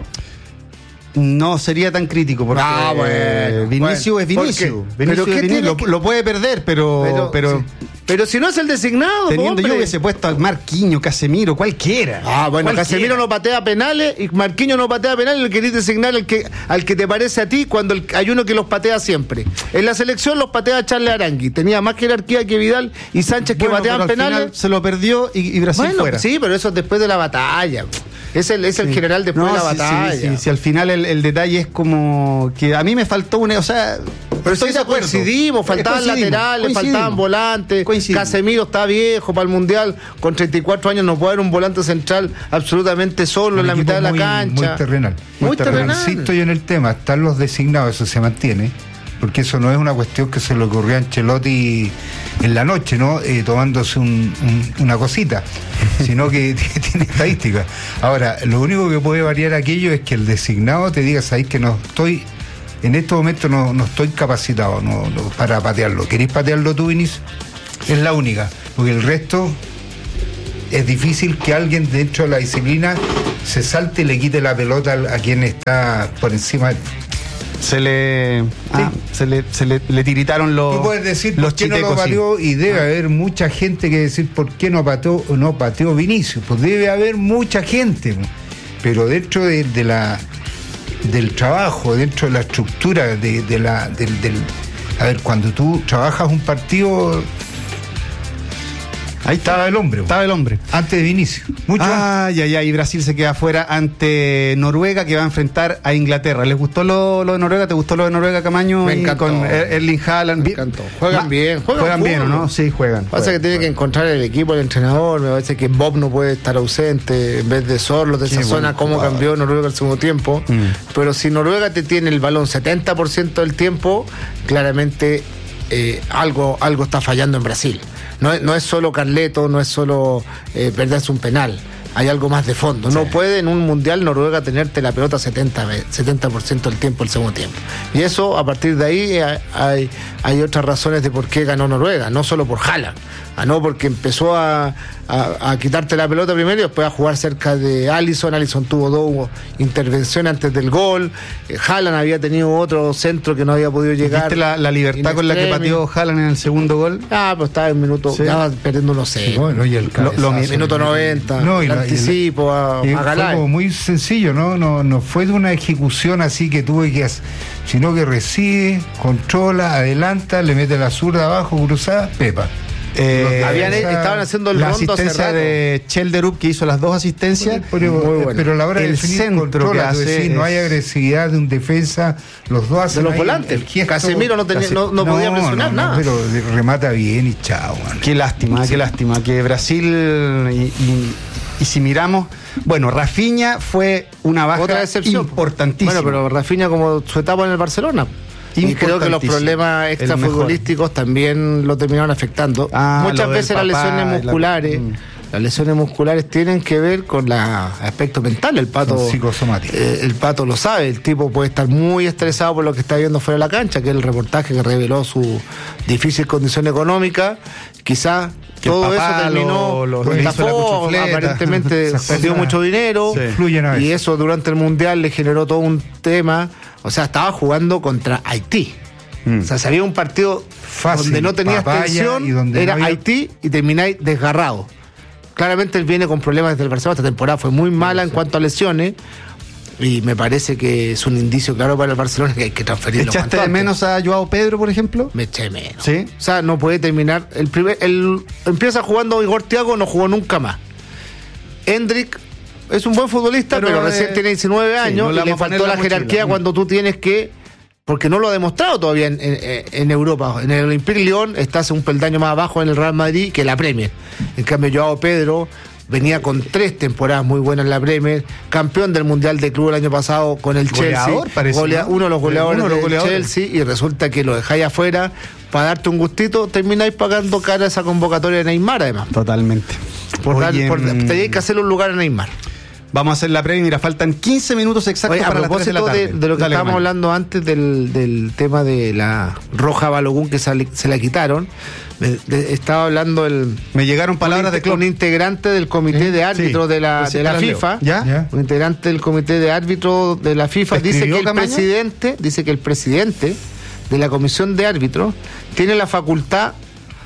C: No sería tan crítico porque
A: ah, bueno,
C: Vinicius
A: bueno,
C: es Vinicius. Vinicius
A: ¿Pero
C: es Vinicius. Lo,
A: que...
C: lo puede perder, pero pero, pero,
A: sí. Pero si no es el designado,
C: teniendo
A: hombre.
C: yo hubiese puesto al Marquinhos, Casemiro, cualquiera.
A: Ah, bueno,
C: cualquiera.
A: Casemiro no patea penales y Marquinhos no patea penales, le querés designar al que, al que te parece a ti cuando el, hay uno que los patea siempre. En la selección los patea Charles Arangui, tenía más jerarquía que Vidal y Sánchez que
C: Bueno,
A: pateaban
C: pero al
A: penales.
C: final se lo perdió y, y Brasil
A: Bueno,
C: fuera.
A: sí, pero eso es después de la batalla. Es el, es el
C: Sí.
A: general después
C: No,
A: de la
C: sí,
A: batalla.
C: Sí, sí, sí, al final el, el detalle es como que a mí me faltó una, o sea,
A: Pero
C: estoy
A: sí,
C: de acuerdo.
A: coincidimos, faltaban
C: Coincidimos,
A: laterales,
C: coincidimos.
A: faltaban volantes.
C: Coincidimos.
A: Casemiro está viejo para el Mundial, con treinta y cuatro años no puede haber un volante central absolutamente solo
B: Un
A: en la
B: equipo
A: mitad de la
B: muy-
A: cancha.
B: Muy terrenal.
A: Muy terrenal.
B: Insisto yo en el tema, están los designados, eso se mantiene, porque eso no es una cuestión que se le ocurrió a Ancelotti en la noche, ¿no? Eh, tomándose un- un- una cosita, sino que tiene estadística. Ahora, lo único que puede variar aquello es que el designado te diga, sabéis que no estoy, en este momento no, no estoy capacitado no, no, para patearlo. ¿Queréis patearlo tú, Vinicius? Es la única, porque el resto es difícil que alguien dentro de la disciplina se salte y le quite la pelota a quien está por encima.
C: Se le, ah, se le, se le, le tiritaron los
B: Tú puedes decir
C: los
B: por qué no lo
C: chitecos, sí.
B: pateó y debe haber mucha gente que decir por qué no pateó o no pateó Vinicius. Pues debe haber mucha gente, pero dentro de, de la del trabajo, dentro de la estructura de, de la del, del a ver, cuando tú trabajas un partido, ahí estaba el hombre,
C: Estaba el hombre.
B: antes de Vinicius, mucho antes.
C: Ah, ya, ya, y Brasil se queda fuera ante Noruega, que va a enfrentar a Inglaterra. ¿Les gustó lo, lo de Noruega? ¿Te gustó lo de Noruega, Camaño?
A: Me
C: Y
A: encantó.
C: con Er- Erling Haaland.
A: Me encantó. Juegan
C: Ma-
A: bien, juegan
C: Juegan, bien, ¿o
A: fútbol.
C: no? Sí, juegan.
A: Pasa que tiene que encontrar el equipo, el entrenador. Me parece que Bob no puede estar ausente en vez de Sorlo. De
B: Qué
A: esa zona,
B: buen
A: cómo
B: jugador.
A: cambió Noruega el segundo tiempo.
C: Mm.
A: Pero si Noruega te tiene el balón setenta por ciento del tiempo, claramente eh, algo, algo está fallando en Brasil. No, es- no es solo Carleto, no es solo eh, perderse un penal. Hay algo más de fondo. No puede en un mundial Noruega tenerte la pelota setenta por ciento del tiempo el segundo tiempo. Y eso, a partir de ahí, hay, hay, hay otras razones de por qué ganó Noruega. No solo por Haaland. Ah, no, porque empezó a, a, a quitarte la pelota primero y después a jugar cerca de Alisson. Alisson tuvo dos intervenciones antes del gol. Eh, Haaland había tenido otro centro que no había podido llegar.
C: ¿Viste la, la libertad
A: In
C: con la que
A: extremis.
C: pateó Haaland en el segundo gol?
A: Ah, pues estaba en minuto,
C: Sí.
A: ya perdiendo uno cero.
B: Y bueno, y el
C: Lo-
B: cabezazo.
C: lo-
A: Minuto noventa,
B: No, y
A: el
B: la- y la-
A: anticipo a,
B: Eh,
A: a
B: fue
A: Galay.
B: como muy sencillo, ¿no? No, no fue de una ejecución así que tuve que hacer, sino que recibe, controla, adelanta, le mete la zurda abajo, cruzada, pepa.
C: Eh,
A: Habían-
B: esa-
A: estaban haciendo el
C: la
A: rondo hace
C: asistencia
A: rato.
C: de Chelderup, que hizo las dos asistencias.
B: Pero,
A: Muy bueno.
B: pero a la hora de
C: El
B: definir
C: centro
B: controla,
C: que
B: tú
C: hace
B: decís, no
C: es-
B: hay agresividad de un defensa, los dos hacen
A: De los
B: ahí
A: volantes.
B: el gesto.
A: Casemiro no tenía-
B: Casi-
A: no- no podía presionar
B: no, no,
A: nada.
B: pero de- remata bien y chao, man.
C: Qué lástima, qué lástima. Que Brasil, y, y- y si miramos, bueno, Rafinha fue una baja
A: Otra decepción.
C: importantísima.
A: Bueno, pero Rafinha como su etapa en el Barcelona. Y creo que los
C: Importantísimo.
A: problemas
C: El
A: extrafutbolísticos también lo terminaron afectando.
C: Ah,
A: Muchas
C: lo del
A: veces las
C: papá
A: lesiones
C: y la-
A: musculares,
C: Mm.
A: las lesiones musculares tienen que ver con el aspecto mental. El pato,
B: Son psicosomáticos.
A: eh, el pato lo sabe. El tipo puede estar muy estresado por lo que está viendo fuera de la cancha, que es el reportaje que reveló su difícil condición económica. Quizás
C: Que el
A: todo
C: papá
A: eso terminó,
C: lo- lo
A: lo
C: hizo la
A: estafó,
C: cuchufleta.
A: aparentemente
B: Esas
A: perdió
B: cosas
A: mucho dinero.
C: Sí.
B: Influyen a veces.
A: Y eso durante el Mundial le generó todo un tema. O sea, estaba jugando contra Haití.
C: Mm.
A: O sea, si había un partido
B: Fácil,
A: donde no tenías
B: papaya,
A: tensión,
B: y donde
A: era
B: no había-
A: Haití y termináis desgarrado. Claramente él viene con problemas desde el Barcelona. Esta temporada fue muy mala en cuanto a lesiones. Y me parece que es un indicio claro para el Barcelona que hay que transferirlo.
C: ¿Echaste
A: cuanto
C: de
A: antes.
C: menos a Joao Pedro, por ejemplo?
A: Me eché menos.
C: Sí.
A: O sea, no puede terminar. El primer, el, empieza jugando Igor Thiago, no jugó nunca más. Hendrik es un buen futbolista, pero,
C: Pero,
A: recién
C: eh,
A: tiene diecinueve
C: sí,
A: años
C: no le
A: y le
C: vamos a poner
A: faltó
C: la
A: la,
C: mochila.
A: jerarquía
C: Mm.
A: cuando tú tienes que. Porque no lo ha demostrado todavía en, en- en Europa. En el Olympique Lyon estás un peldaño más abajo en el Real Madrid que la Premier. En cambio, Joao Pedro venía con tres temporadas muy buenas en la Premier, campeón del Mundial de Club el año pasado con el
C: Goleador,
A: Chelsea,
C: parece,
A: golea-
C: ¿no?
A: uno de los goleadores
C: Uno de los
A: del
C: goleadores.
A: Chelsea, y resulta que lo dejáis afuera para darte un gustito, termináis pagando cara esa convocatoria de Neymar, además.
C: Totalmente.
A: Por dar,
C: Oye,
A: por,
C: mm,
A: tenéis que hacerle un lugar a Neymar.
C: Vamos a hacer la previa. Mira, faltan quince minutos exactos
A: Oye, a
C: para las tres de la
A: propósito de,
C: tarde.
A: de lo que
C: Dale,
A: estábamos
C: Camaño.
A: hablando antes del, del tema de la roja Balogun que se, se la quitaron, me- de- estaba hablando el
C: Me llegaron palabras de
A: un,
C: Klopp.
A: un integrante del comité de árbitros
C: Sí,
A: de la,
C: pues sí,
A: de la
C: te las leo.
A: FIFA,
C: ¿Ya?
B: ¿Ya?
A: un integrante del comité de árbitros de la FIFA dice
C: ¿Escribió
A: que el
C: Camaño?
A: presidente, dice que el presidente de la comisión de árbitros tiene la facultad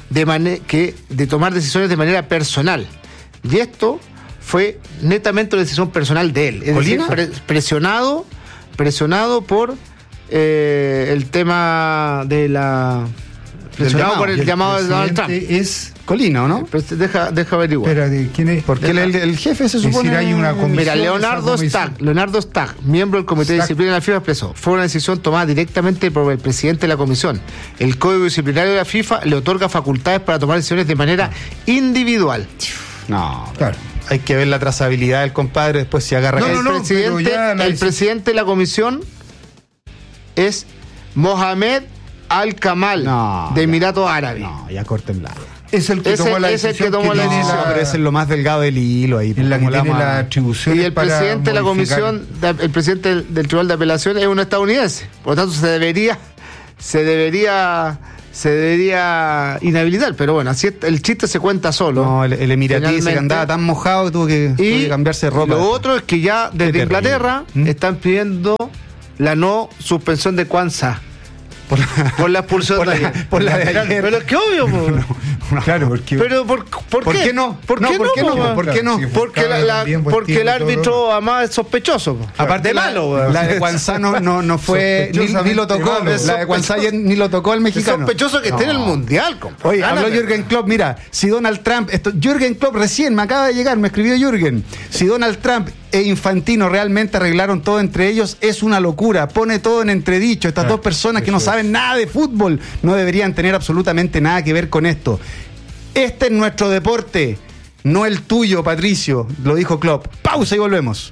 A: de, mane- que, de tomar decisiones de manera personal. Y esto fue netamente una decisión personal de él. Es decir, pre- presionado, presionado por eh, el tema de la... Presionado
B: llamado.
A: por el,
B: el
A: llamado de Donald Trump.
B: Es
C: Colina, ¿no?
A: Pero deja, deja averiguar.
B: Espérate, ¿quién es?
C: Porque el, el jefe se supone...
B: Es decir, hay una comisión.
A: Mira, Leonardo
B: esa comisión-
A: Stagg, Leonardo Stagg, miembro del Comité de
B: Stagg.
A: Disciplina de la FIFA, expresó: fue una decisión tomada directamente por el presidente de la comisión. El Código Disciplinario de la FIFA le otorga facultades para tomar decisiones de manera individual.
C: No,
B: Claro.
C: hay que ver la trazabilidad del compadre, después si agarra...
B: No,
A: el
B: no, no,
A: presidente,
B: pero ya la
A: el
B: deci-
A: presidente de la comisión es Mohamed Al-Kamal,
C: No,
A: de
C: ya.
A: Emiratos Árabes.
C: No, ya córtenla.
B: Es el que
A: Ese-
B: tomó la
A: es el que
B: decisión
A: tomó la
B: tiene
A: decisión.
C: No, pero ese es lo más delgado del hilo ahí.
B: en la que
C: ¿Cómo la
B: tiene
C: vamos a-
B: las atribuciones
A: Y el
B: para
A: presidente de la
B: modificar.
A: comisión, de- el presidente del, del Tribunal de Apelaciones es un estadounidense. Por lo tanto, se debería, se debería, se debería inhabilitar. Pero bueno, así es, el chiste se cuenta solo.
C: No, el, el emiratí ese que
A: Finalmente.
C: andaba tan mojado que tuvo que, tuvo
A: Y
C: que cambiarse de ropa.
A: lo otro es que ya desde
C: terrible.
A: Inglaterra
B: ¿Mm?
A: están pidiendo la no suspensión de Kwanzaa
C: por la,
A: por la expulsión
C: por
A: de
C: la-
A: ayer.
C: por la de ayer.
A: Pero es que obvio, po.
B: Claro, porque
A: Pero por, ¿por,
C: ¿Por
A: qué?
C: qué no?
A: ¿Por
C: No,
A: qué
C: ¿por
A: no?
C: qué no?
A: po?
C: ¿Por qué no?
B: Sí,
A: Porque, la- la-
B: bien, buen
A: porque
B: tipo,
A: el árbitro
B: todo.
A: además es sospechoso. po.
C: Aparte
A: de
C: la,
A: malo, weón.
C: la de Kwanzaa no, no, no fue ni, ni lo tocó,
B: Sospechosamente malo.
C: la de Kwanzaa
A: Sospechoso.
C: ni lo tocó el
A: Es
C: mexicano.
A: sospechoso que esté en el mundial, compa.
C: Oye, habló
A: Gáname.
C: Jürgen Klopp, mira, si Donald Trump, esto, Jürgen Klopp recién me acaba de llegar, me escribió Jürgen, si Donald Trump e Infantino realmente arreglaron todo entre ellos, es una locura, pone todo en entredicho. Estas
B: Claro,
C: dos personas que no
B: eso
C: saben
B: es.
C: nada de fútbol no deberían tener absolutamente nada que ver con esto. Este es nuestro deporte, no el tuyo, Patricio, lo dijo Klopp. Pausa y volvemos.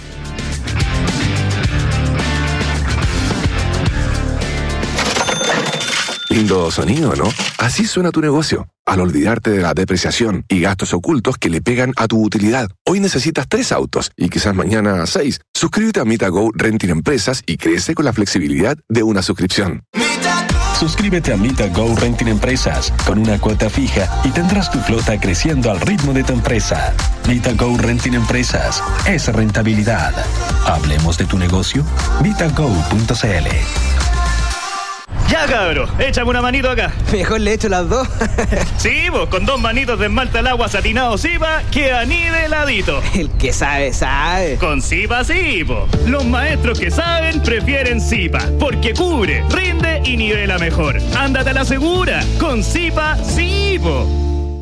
F: Lindo sonido, ¿no? Así suena tu negocio. Al olvidarte de la depreciación y gastos ocultos que le pegan a tu utilidad. Hoy necesitas tres autos y quizás mañana seis. Suscríbete a MitaGo Renting Empresas y crece con la flexibilidad de una suscripción.
G: Suscríbete a MitaGo Renting Empresas con una cuota fija y tendrás tu flota creciendo al ritmo de tu empresa. MitaGo Renting Empresas es rentabilidad. Hablemos de tu negocio. mitago punto cl.
H: Ya, cabro, échame una manito acá.
I: Mejor le echo las dos.
H: Sí, vos, con dos manitos de esmalta al agua satinado Zipa, queda niveladito.
I: El que sabe, sabe.
H: Con Zipa sí, po. Los maestros que saben prefieren Zipa, porque cubre, rinde y nivela mejor. Ándate a la segura, con Zipa sí, po.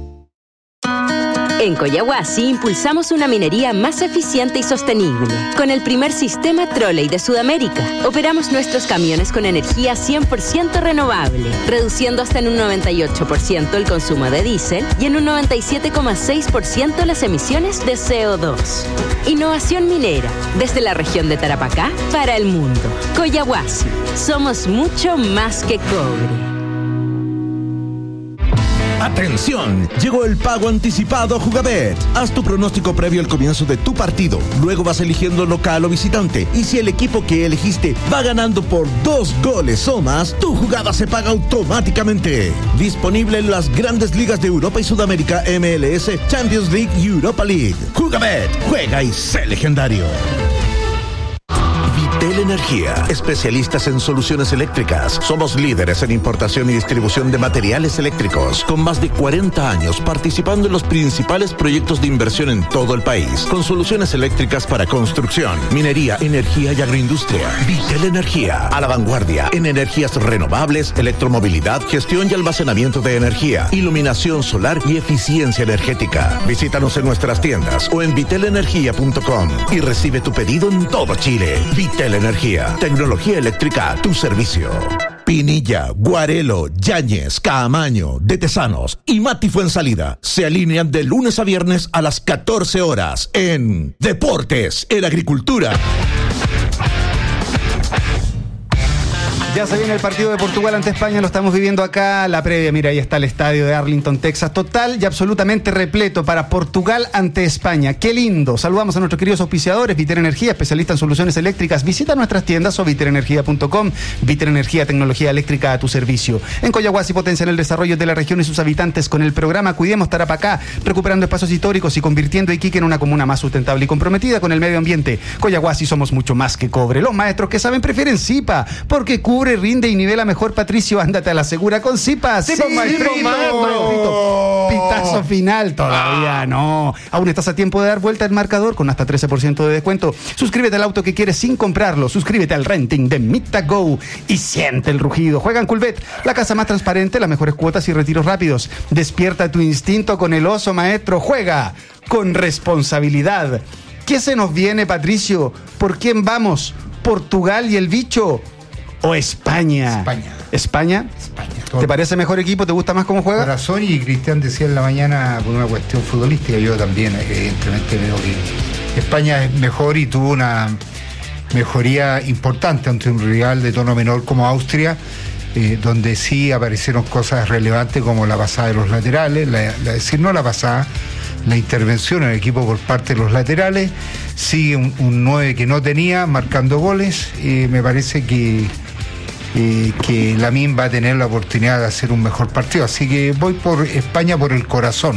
J: En Coyahuasi impulsamos una minería más eficiente y sostenible. Con el primer sistema Trolley de Sudamérica, operamos nuestros camiones con energía cien por ciento renovable, reduciendo hasta en un noventa y ocho por ciento el consumo de diésel y en un noventa y siete coma seis por ciento las emisiones de C O dos. Innovación minera, desde la región de Tarapacá para el mundo. Coyahuasi, somos mucho más que cobre.
K: ¡Atención! Llegó el pago anticipado a Jugabet. Haz tu pronóstico previo al comienzo de tu partido. Luego vas eligiendo local o visitante. Y si el equipo que elegiste va ganando por dos goles o más, tu jugada se paga automáticamente. Disponible en las grandes ligas de Europa y Sudamérica, M L S, Champions League y Europa League. Jugabet, juega y sé legendario. Vitel Energía, especialistas en soluciones eléctricas. Somos líderes en importación y distribución de materiales eléctricos, con más de cuarenta años participando en los principales proyectos de inversión en todo el país, con soluciones eléctricas para construcción, minería, energía y agroindustria. Vitel Energía, a la vanguardia en energías renovables, electromovilidad, gestión y almacenamiento de energía, iluminación solar y eficiencia energética. Visítanos en nuestras tiendas o en vitel energía punto com y recibe tu pedido en todo Chile. Vitel Energía, tecnología eléctrica a tu servicio. Pinilla, Guarelo, Yáñez, Caamaño, De Tesanos y Mati Fuensalida se alinean de lunes a viernes a las catorce horas en Deportes en Agricultura.
C: Ya se viene el partido de Portugal ante España, lo estamos viviendo acá, la previa, mira, ahí está el estadio de Arlington, Texas, total y absolutamente repleto para Portugal ante España. ¡Qué lindo! Saludamos a nuestros queridos auspiciadores, Vitel Energía, especialista en soluciones eléctricas. Visita nuestras tiendas o vitel energía punto com. Vitel Energía, tecnología eléctrica a tu servicio. En Coyahuasi potencian el desarrollo de la región y sus habitantes con el programa Cuidemos Tarapacá, recuperando espacios históricos y convirtiendo a Iquique en una comuna más sustentable y comprometida con el medio ambiente. Coyahuasi somos mucho más que cobre. Los maestros que saben prefieren Zipa, porque cubre, cubre, rinde y nivela mejor, Patricio. Ándate a la segura con Zipa.
B: Sí, pues, maestrito.
C: maestrito. Pitazo final. Todavía no. Aún estás a tiempo de dar vuelta al marcador con hasta trece por ciento de descuento. Suscríbete al auto que quieres sin comprarlo. Suscríbete al renting de MitaGo y siente el rugido. Juega en Culbet, la casa más transparente, las mejores cuotas y retiros rápidos. Despierta tu instinto con el oso, maestro. Juega con responsabilidad. ¿Qué se nos viene, Patricio? ¿Por quién vamos? ¿Portugal y el bicho? ¿O España?
B: España.
C: ¿España?
B: España.
C: ¿Te parece mejor equipo? ¿Te gusta más cómo juega?
B: Corazón, y Cristian decía en la mañana por una cuestión futbolística, yo también evidentemente veo que España es mejor y tuvo una mejoría importante ante un rival de tono menor como Austria, eh, donde sí aparecieron cosas relevantes como la pasada de los laterales, la, la, decir no la pasada, la intervención en el equipo por parte de los laterales. Sigue un, un nueve que no tenía, marcando goles. Eh, me parece que, eh, que Lamine va a tener la oportunidad de hacer un mejor partido. Así que voy por España por el corazón.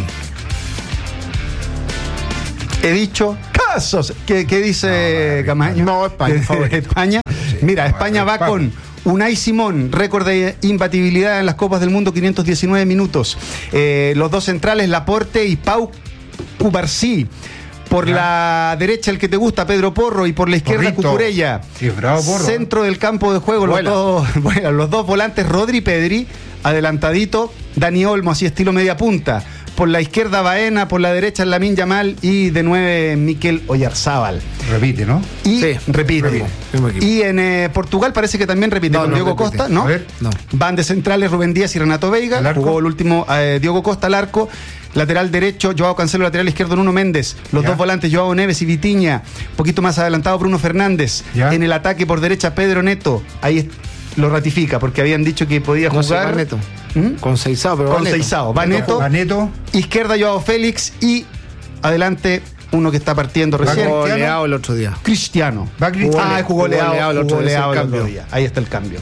C: He dicho casos. ¿Qué, qué dice no, Camaño?
A: No, España.
C: España. Sí, Mira, España va con Unai Simón, récord de imbatibilidad en las Copas del Mundo, quinientos diecinueve minutos. Eh, los dos centrales, Laporte y Pau Cubarsí. Por ya. La derecha, el que te gusta, Pedro Porro, y por la izquierda, Porrito. Cucurella.
B: Sí, bravo, Porro.
C: Centro del campo de juego, los dos, bueno, los dos volantes, Rodri y Pedri, adelantadito, Dani Olmo, así estilo media punta. Por la izquierda, Baena, por la derecha, Lamine Yamal, y de nueve, Mikel Oyarzábal.
B: Repite, ¿no?
C: Y
A: sí,
C: repite. repite. Y en eh, Portugal parece que también repite, no, con no Diogo repite. Costa, ¿no?
B: A ver, no.
C: Van de centrales Rubén Díaz y Renato Veiga. Jugó el último eh, Diogo Costa al arco. Lateral derecho, Joao Cancelo. Lateral izquierdo, Nuno Méndez. Los ya. dos volantes, Joao Neves y Vitinha. Un poquito más adelantado, Bruno Fernández. Ya. En el ataque por derecha, Pedro Neto. Ahí lo ratifica, porque habían dicho que podía
A: no
C: jugar.
A: Sé, Neto. ¿Mm? Con Seisao, pero
C: con Seisao. Va Neto.
B: Va Neto.
C: Izquierda, Joao Félix. Y adelante, uno que está partiendo recién.
A: Jugó Leao el otro día.
C: Cristiano.
B: Va Cristiano.
C: Ah, jugó Leao,
A: Leao el otro,
C: jugó Leao el
A: otro
C: día. Ahí está el cambio.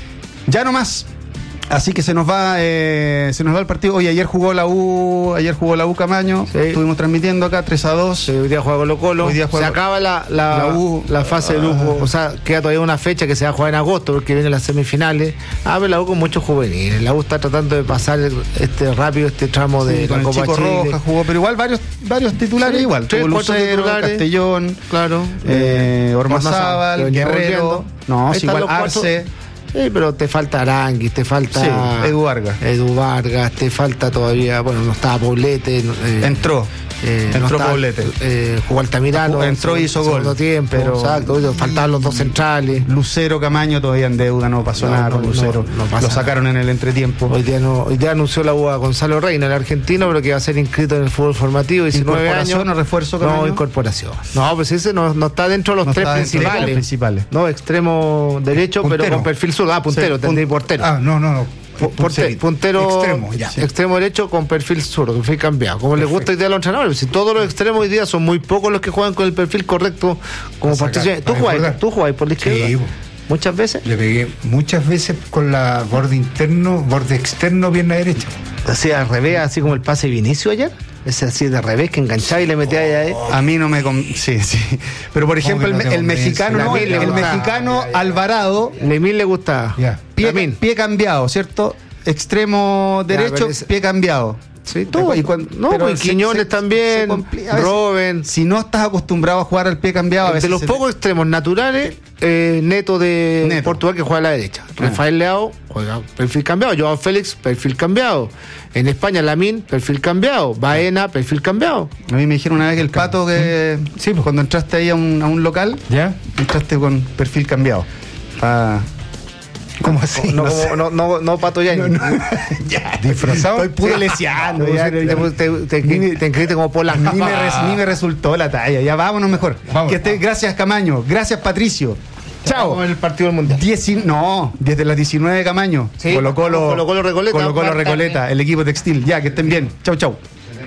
C: Ya no más. Así que se nos va eh, se nos va el partido. Oye, ayer jugó la U, ayer jugó la U Camaño, sí. Estuvimos transmitiendo acá tres a dos.
A: Sí, hoy día juega Colo Colo.
C: Hoy día juega...
A: Se acaba la, la, la, U, la fase de grupo, o sea, queda todavía una fecha que se va a jugar en agosto porque vienen las semifinales. Ah, pero la U con muchos juveniles. La U está tratando de pasar este rápido este tramo
C: sí,
A: de
C: con
A: la
C: el
A: Copa
C: Chico
A: Chile.
C: Roja jugó, pero igual varios varios titulares sí, igual.
A: Tres,
C: Lucero,
A: titulares.
C: Castellón,
A: claro,
C: eh, Ormazábal, Guerrero. No, sí, igual Arce.
A: Sí, pero te falta Aranguis, te falta
C: sí, Edu Vargas.
A: Edu Vargas, te falta todavía, bueno, no estaba Poblete. Eh,
C: entró.
A: Eh,
C: entró
A: no
C: Poblete.
A: Eh, jugó Altamirano.
C: Entró y hizo gol.
A: Tiempo,
C: pero
A: exacto, faltaban los dos centrales.
C: Lucero Camaño todavía en deuda, no pasó no, nada con no, Lucero. No, no Lo sacaron nada. En el entretiempo.
A: Hoy día no, hoy día anunció la U a Gonzalo Reina, el argentino, pero que va a ser inscrito en el fútbol formativo, diecinueve años.
C: ¿Incorporación o refuerzo, Camaño?
A: No, incorporación. No, pues ese no, no está dentro de los no tres principales.
C: De principales.
A: No, extremo derecho, puntero. Pero con perfil sur. Ah, puntero, sí, tendría portero.
B: Ah, no, no, no.
A: Portero, puntero extremo, ya. Extremo derecho con perfil zurdo, que fue cambiado. Como les gusta hoy día a los entrenadores. Si todos los extremos hoy día son muy pocos los que juegan con el perfil correcto como partición. ¿Tú jugás, ¿Tú jugás por la izquierda?
B: Sí.
A: ¿Muchas veces?
B: Le pegué muchas veces con la borde interno, borde externo, pierna derecha.
A: Así al revés, así como el pase de Vinicio ayer. Ese así de revés que enganchaba y le metía ahí.
C: Oh, a mí no me... Com- sí, sí. Pero por ejemplo, el, el mexicano, no, el, el mexicano ya, ya. Alvarado...
A: Lemín le gustaba.
C: Yeah. Pie, pie cambiado, ¿cierto? Extremo derecho, ya, ese... pie cambiado.
A: Sí, todo. Y cuando, no, pero pues, Quiñones se, también, Robben.
C: Si no estás acostumbrado a jugar al pie cambiado, a veces
A: de los pocos te... extremos naturales, eh, Neto de Neto. Portugal que juega a la derecha. Ah. Rafael Leao juega perfil cambiado. Joao Félix, perfil cambiado. En España, Lamine, perfil cambiado. Baena, perfil cambiado.
C: A mí me dijeron una vez que el Pato, que sí, pues cuando entraste ahí a un, a un local,
B: ¿ya?
C: Entraste con perfil cambiado. Para...
A: ¿Cómo así? No, no, sé. no, no, no, no Pato Yañez. No, no.
C: Ya, disfrazado. Estoy puro leseando. Ya,
A: te, te, te, te, te inscribiste como por la
C: ni, me res, ni me resultó la talla. Ya vámonos mejor. Vamos, que esté, gracias Camaño. Gracias Patricio. Chao.
A: Vamos en el partido del mundial.
C: Dieci, no, desde las diecinueve de Camaño.
A: Sí,
C: Colo Colo,
A: Colo Colo Recoleta.
C: Colo Colo Recoleta, el equipo textil. Ya, que estén bien. Chau, chau.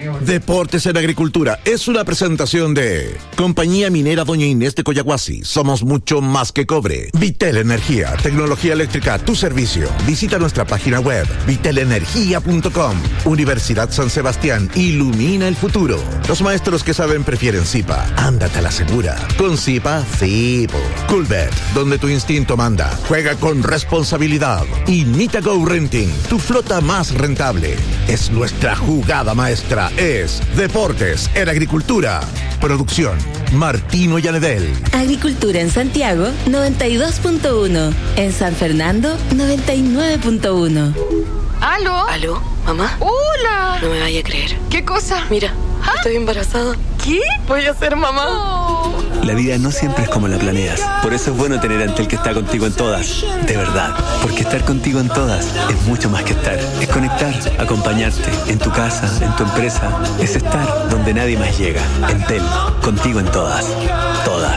K: Deportes en Agricultura es una presentación de Compañía Minera Doña Inés de Coyahuasi. Somos mucho más que cobre. Vitel Energía, tecnología eléctrica a tu servicio. Visita nuestra página web vitel energía punto com. Universidad San Sebastián, ilumina el futuro. Los maestros que saben prefieren Zipa. Ándate a la segura. Con Zipa, sí. Coolbet, donde tu instinto manda. Juega con responsabilidad. Y Mitago Renting, tu flota más rentable. Es nuestra jugada maestra. Es Deportes en Agricultura. Producción, Martino Yanedel.
L: Agricultura en Santiago, noventa y dos punto uno. En San Fernando, noventa y nueve punto uno.
M: ¿Aló?
N: ¿Aló? ¿Mamá?
M: ¡Hola!
N: No me vaya a creer.
M: ¿Qué cosa?
N: Mira,
M: ¿Ah?
N: estoy embarazada.
M: ¿Qué?
N: Voy a ser mamá.
M: Oh.
O: La vida no siempre es como la planeas. Por eso es bueno tener a Entel que está contigo en todas. De verdad. Porque estar contigo en todas es mucho más que estar. Es conectar, acompañarte. En tu casa, en tu empresa. Es estar donde nadie más llega. Entel, contigo en todas. Todas.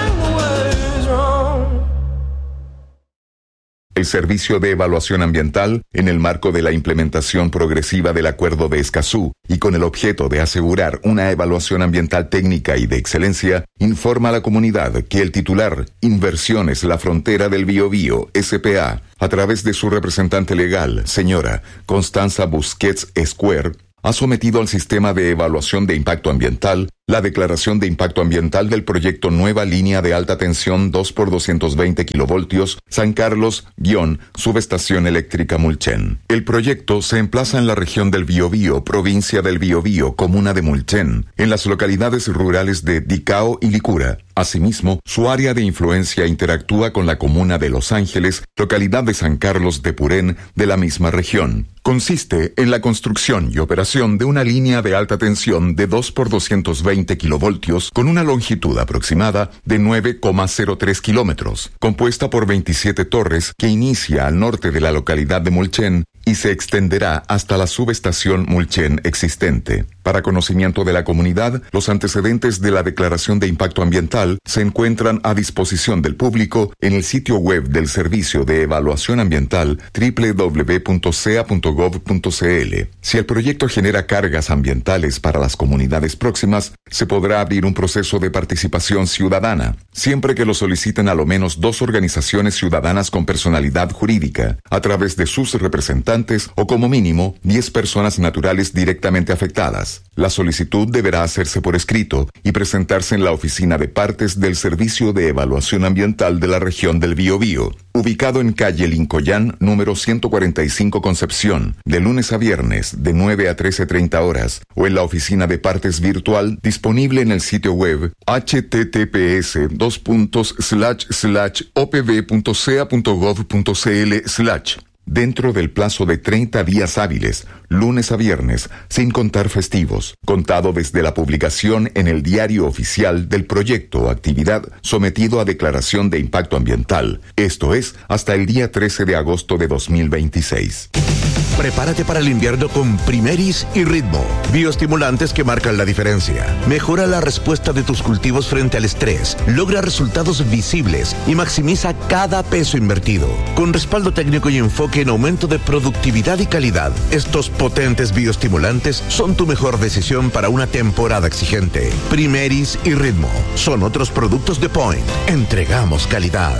P: El Servicio de Evaluación Ambiental, en el marco de la implementación progresiva del Acuerdo de Escazú y con el objeto de asegurar una evaluación ambiental técnica y de excelencia, informa a la comunidad que el titular Inversiones La Frontera del Biobío, S P A, a través de su representante legal, señora Constanza Busquets Esquer, ha sometido al Sistema de Evaluación de Impacto Ambiental la declaración de impacto ambiental del proyecto Nueva Línea de Alta Tensión dos por doscientos veinte kilovoltios San Carlos, Subestación Eléctrica Mulchen. El proyecto se emplaza en la región del Biobío, provincia del Biobío, comuna de Mulchen, en las localidades rurales de Dicao y Licura. Asimismo, su área de influencia interactúa con la comuna de Los Ángeles, localidad de San Carlos de Purén, de la misma región. Consiste en la construcción y operación de una línea de alta tensión de dos por doscientos veinte kilovoltios con una longitud aproximada de nueve coma cero tres kilómetros, compuesta por veintisiete torres que inicia al norte de la localidad de Mulchen y se extenderá hasta la subestación Mulchen existente. Para conocimiento de la comunidad, los antecedentes de la declaración de impacto ambiental se encuentran a disposición del público en el sitio web del Servicio de Evaluación Ambiental doble u doble u doble u punto c e a punto gov punto c l. Si el proyecto genera cargas ambientales para las comunidades próximas, se podrá abrir un proceso de participación ciudadana, siempre que lo soliciten a lo menos dos organizaciones ciudadanas con personalidad jurídica, a través de sus representantes o como mínimo diez personas naturales directamente afectadas. La solicitud deberá hacerse por escrito y presentarse en la oficina de partes del Servicio de Evaluación Ambiental de la región del Biobío, ubicado en calle Lincoyán, número ciento cuarenta y cinco Concepción, de lunes a viernes, de nueve a trece treinta horas, o en la oficina de partes virtual disponible en el sitio web h t t p s dos puntos slash slash o p v punto c e a punto gov punto c l slash. Dentro del plazo de treinta días hábiles, lunes a viernes, sin contar festivos, contado desde la publicación en el diario oficial del proyecto o actividad sometido a declaración de impacto ambiental, esto es, hasta el día trece de agosto de dos mil veintiséis.
K: Prepárate para el invierno con Primeris y Ritmo, bioestimulantes que marcan la diferencia. Mejora la respuesta de tus cultivos frente al estrés, logra resultados visibles y maximiza cada peso invertido. Con respaldo técnico y enfoque en aumento de productividad y calidad, estos potentes bioestimulantes son tu mejor decisión para una temporada exigente. Primeris y Ritmo son otros productos de Point. Entregamos calidad.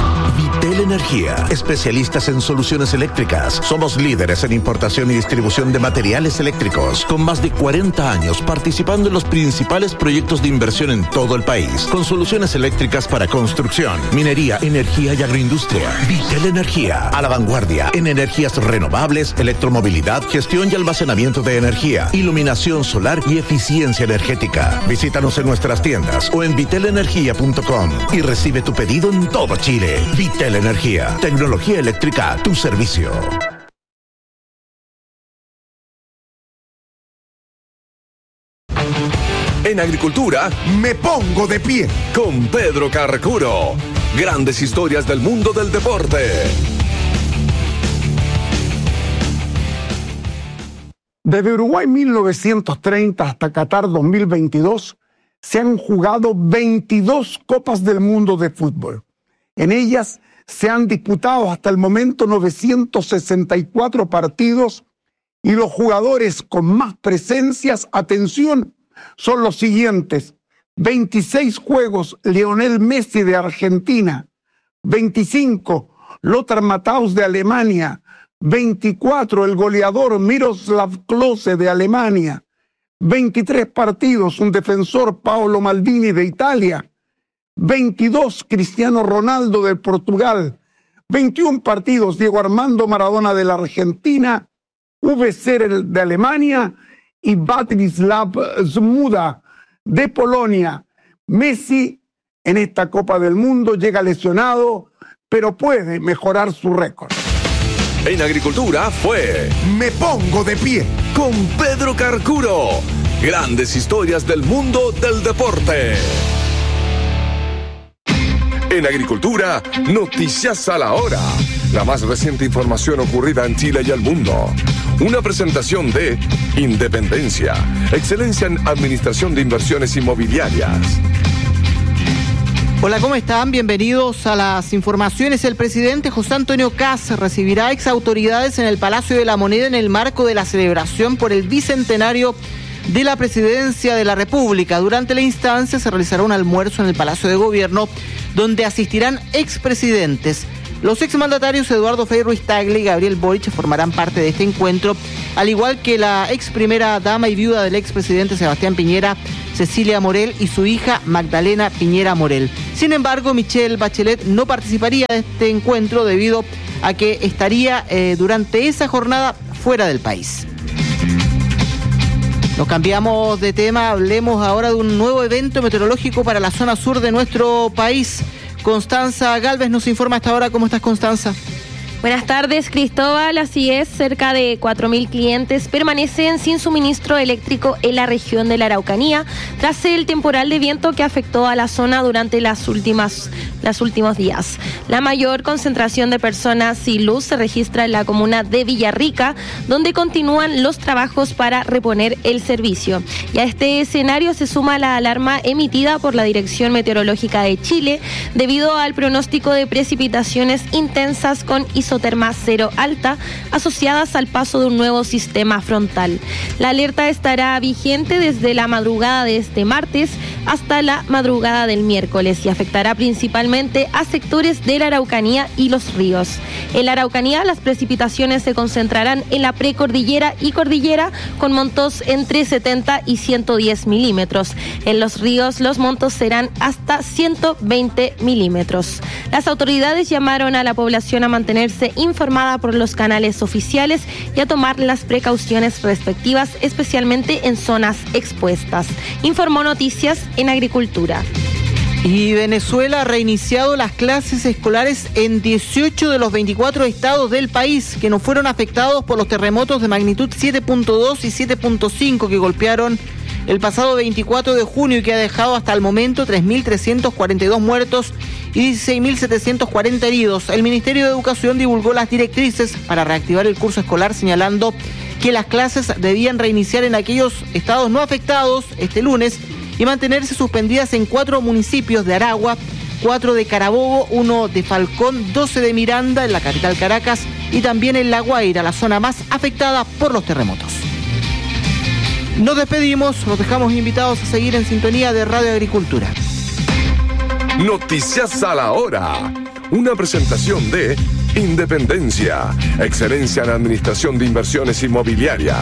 K: Vitel Energía, especialistas en soluciones eléctricas. Somos líderes en importación y distribución de materiales eléctricos, con más de cuarenta años participando en los principales proyectos de inversión en todo el país, con soluciones eléctricas para construcción, minería, energía y agroindustria. Vitel Energía, a la vanguardia en energías renovables, electromovilidad, gestión y almacenamiento de energía, iluminación solar y eficiencia energética. Visítanos en nuestras tiendas o en vitel energía punto com y recibe tu pedido en todo Chile. Vitel Energía, tecnología eléctrica a tu servicio.
F: En Agricultura, me pongo de pie con Pedro Carcuro. Grandes historias del mundo del deporte.
Q: Desde Uruguay mil novecientos treinta hasta Qatar dos mil veintidós, se han jugado veintidós Copas del Mundo de fútbol. En ellas se han disputado hasta el momento novecientos sesenta y cuatro partidos Y los jugadores con más presencias, atención, son los siguientes. veintiséis juegos, Lionel Messi de Argentina. veinticinco, Lothar Matthaus de Alemania. veinticuatro, el goleador Miroslav Klose de Alemania. veintitrés partidos, un defensor, Paolo Maldini de Italia. veintidós, Cristiano Ronaldo de Portugal. veintiún partidos, Diego Armando Maradona de la Argentina. V C de Alemania y Vatrislav Zmuda de Polonia. Messi en esta Copa del Mundo llega lesionado, pero puede mejorar su récord.
F: En Agricultura fue Me Pongo de Pie con Pedro Carcuro. Grandes historias del mundo del deporte. En Agricultura, noticias a la hora. La más reciente información ocurrida en Chile y el mundo. Una presentación de Independencia, excelencia en administración de inversiones inmobiliarias.
M: Hola, ¿cómo están? Bienvenidos a las informaciones. El presidente José Antonio Kast recibirá ex autoridades en el Palacio de la Moneda en el marco de la celebración por el bicentenario de la presidencia de la República. Durante la instancia se realizará un almuerzo en el Palacio de Gobierno donde asistirán expresidentes. Los exmandatarios Eduardo Frei Ruiz-Tagle y Gabriel Boric formarán parte de este encuentro, al igual que la ex primera dama y viuda del expresidente Sebastián Piñera, Cecilia Morel, y su hija Magdalena Piñera Morel. Sin embargo, Michelle Bachelet no participaría de este encuentro debido a que estaría eh, durante esa jornada fuera del país. Nos cambiamos de tema, hablemos ahora de un nuevo evento meteorológico para la zona sur de nuestro país. Constanza Galvez nos informa hasta ahora. ¿Cómo estás, Constanza?
R: Buenas tardes, Cristóbal. Así es, cerca de cuatro mil clientes permanecen sin suministro eléctrico en la región de la Araucanía tras el temporal de viento que afectó a la zona durante las últimas, los últimos días. La mayor concentración de personas sin luz se registra en la comuna de Villarrica, donde continúan los trabajos para reponer el servicio. Y a este escenario se suma la alarma emitida por la Dirección Meteorológica de Chile debido al pronóstico de precipitaciones intensas con isoterma cero alta asociadas al paso de un nuevo sistema frontal. La alerta estará vigente desde la madrugada de este martes hasta la madrugada del miércoles y afectará principalmente a sectores de la Araucanía y los ríos. En la Araucanía las precipitaciones se concentrarán en la precordillera y cordillera con montos entre setenta y ciento diez milímetros. En los ríos los montos serán hasta ciento veinte milímetros. Las autoridades llamaron a la población a mantenerse informada por los canales oficiales y a tomar las precauciones respectivas, especialmente en zonas expuestas. Informó Noticias en Agricultura.
M: Y Venezuela ha reiniciado las clases escolares en dieciocho de los veinticuatro estados del país que no fueron afectados por los terremotos de magnitud siete punto dos y siete punto cinco que golpearon el pasado veinticuatro de junio y que ha dejado hasta el momento tres mil trescientos cuarenta y dos muertos y dieciséis mil setecientos cuarenta heridos. El Ministerio de Educación divulgó las directrices para reactivar el curso escolar, señalando que las clases debían reiniciar en aquellos estados no afectados este lunes y mantenerse suspendidas en cuatro municipios de Aragua, cuatro de Carabobo, uno de Falcón, doce de Miranda, en la capital Caracas, y también en La Guaira, la zona más afectada por los terremotos. Nos despedimos, los dejamos invitados a seguir en sintonía de Radio Agricultura.
F: Noticias a la hora. Una presentación de Independencia, excelencia en administración de inversiones inmobiliarias.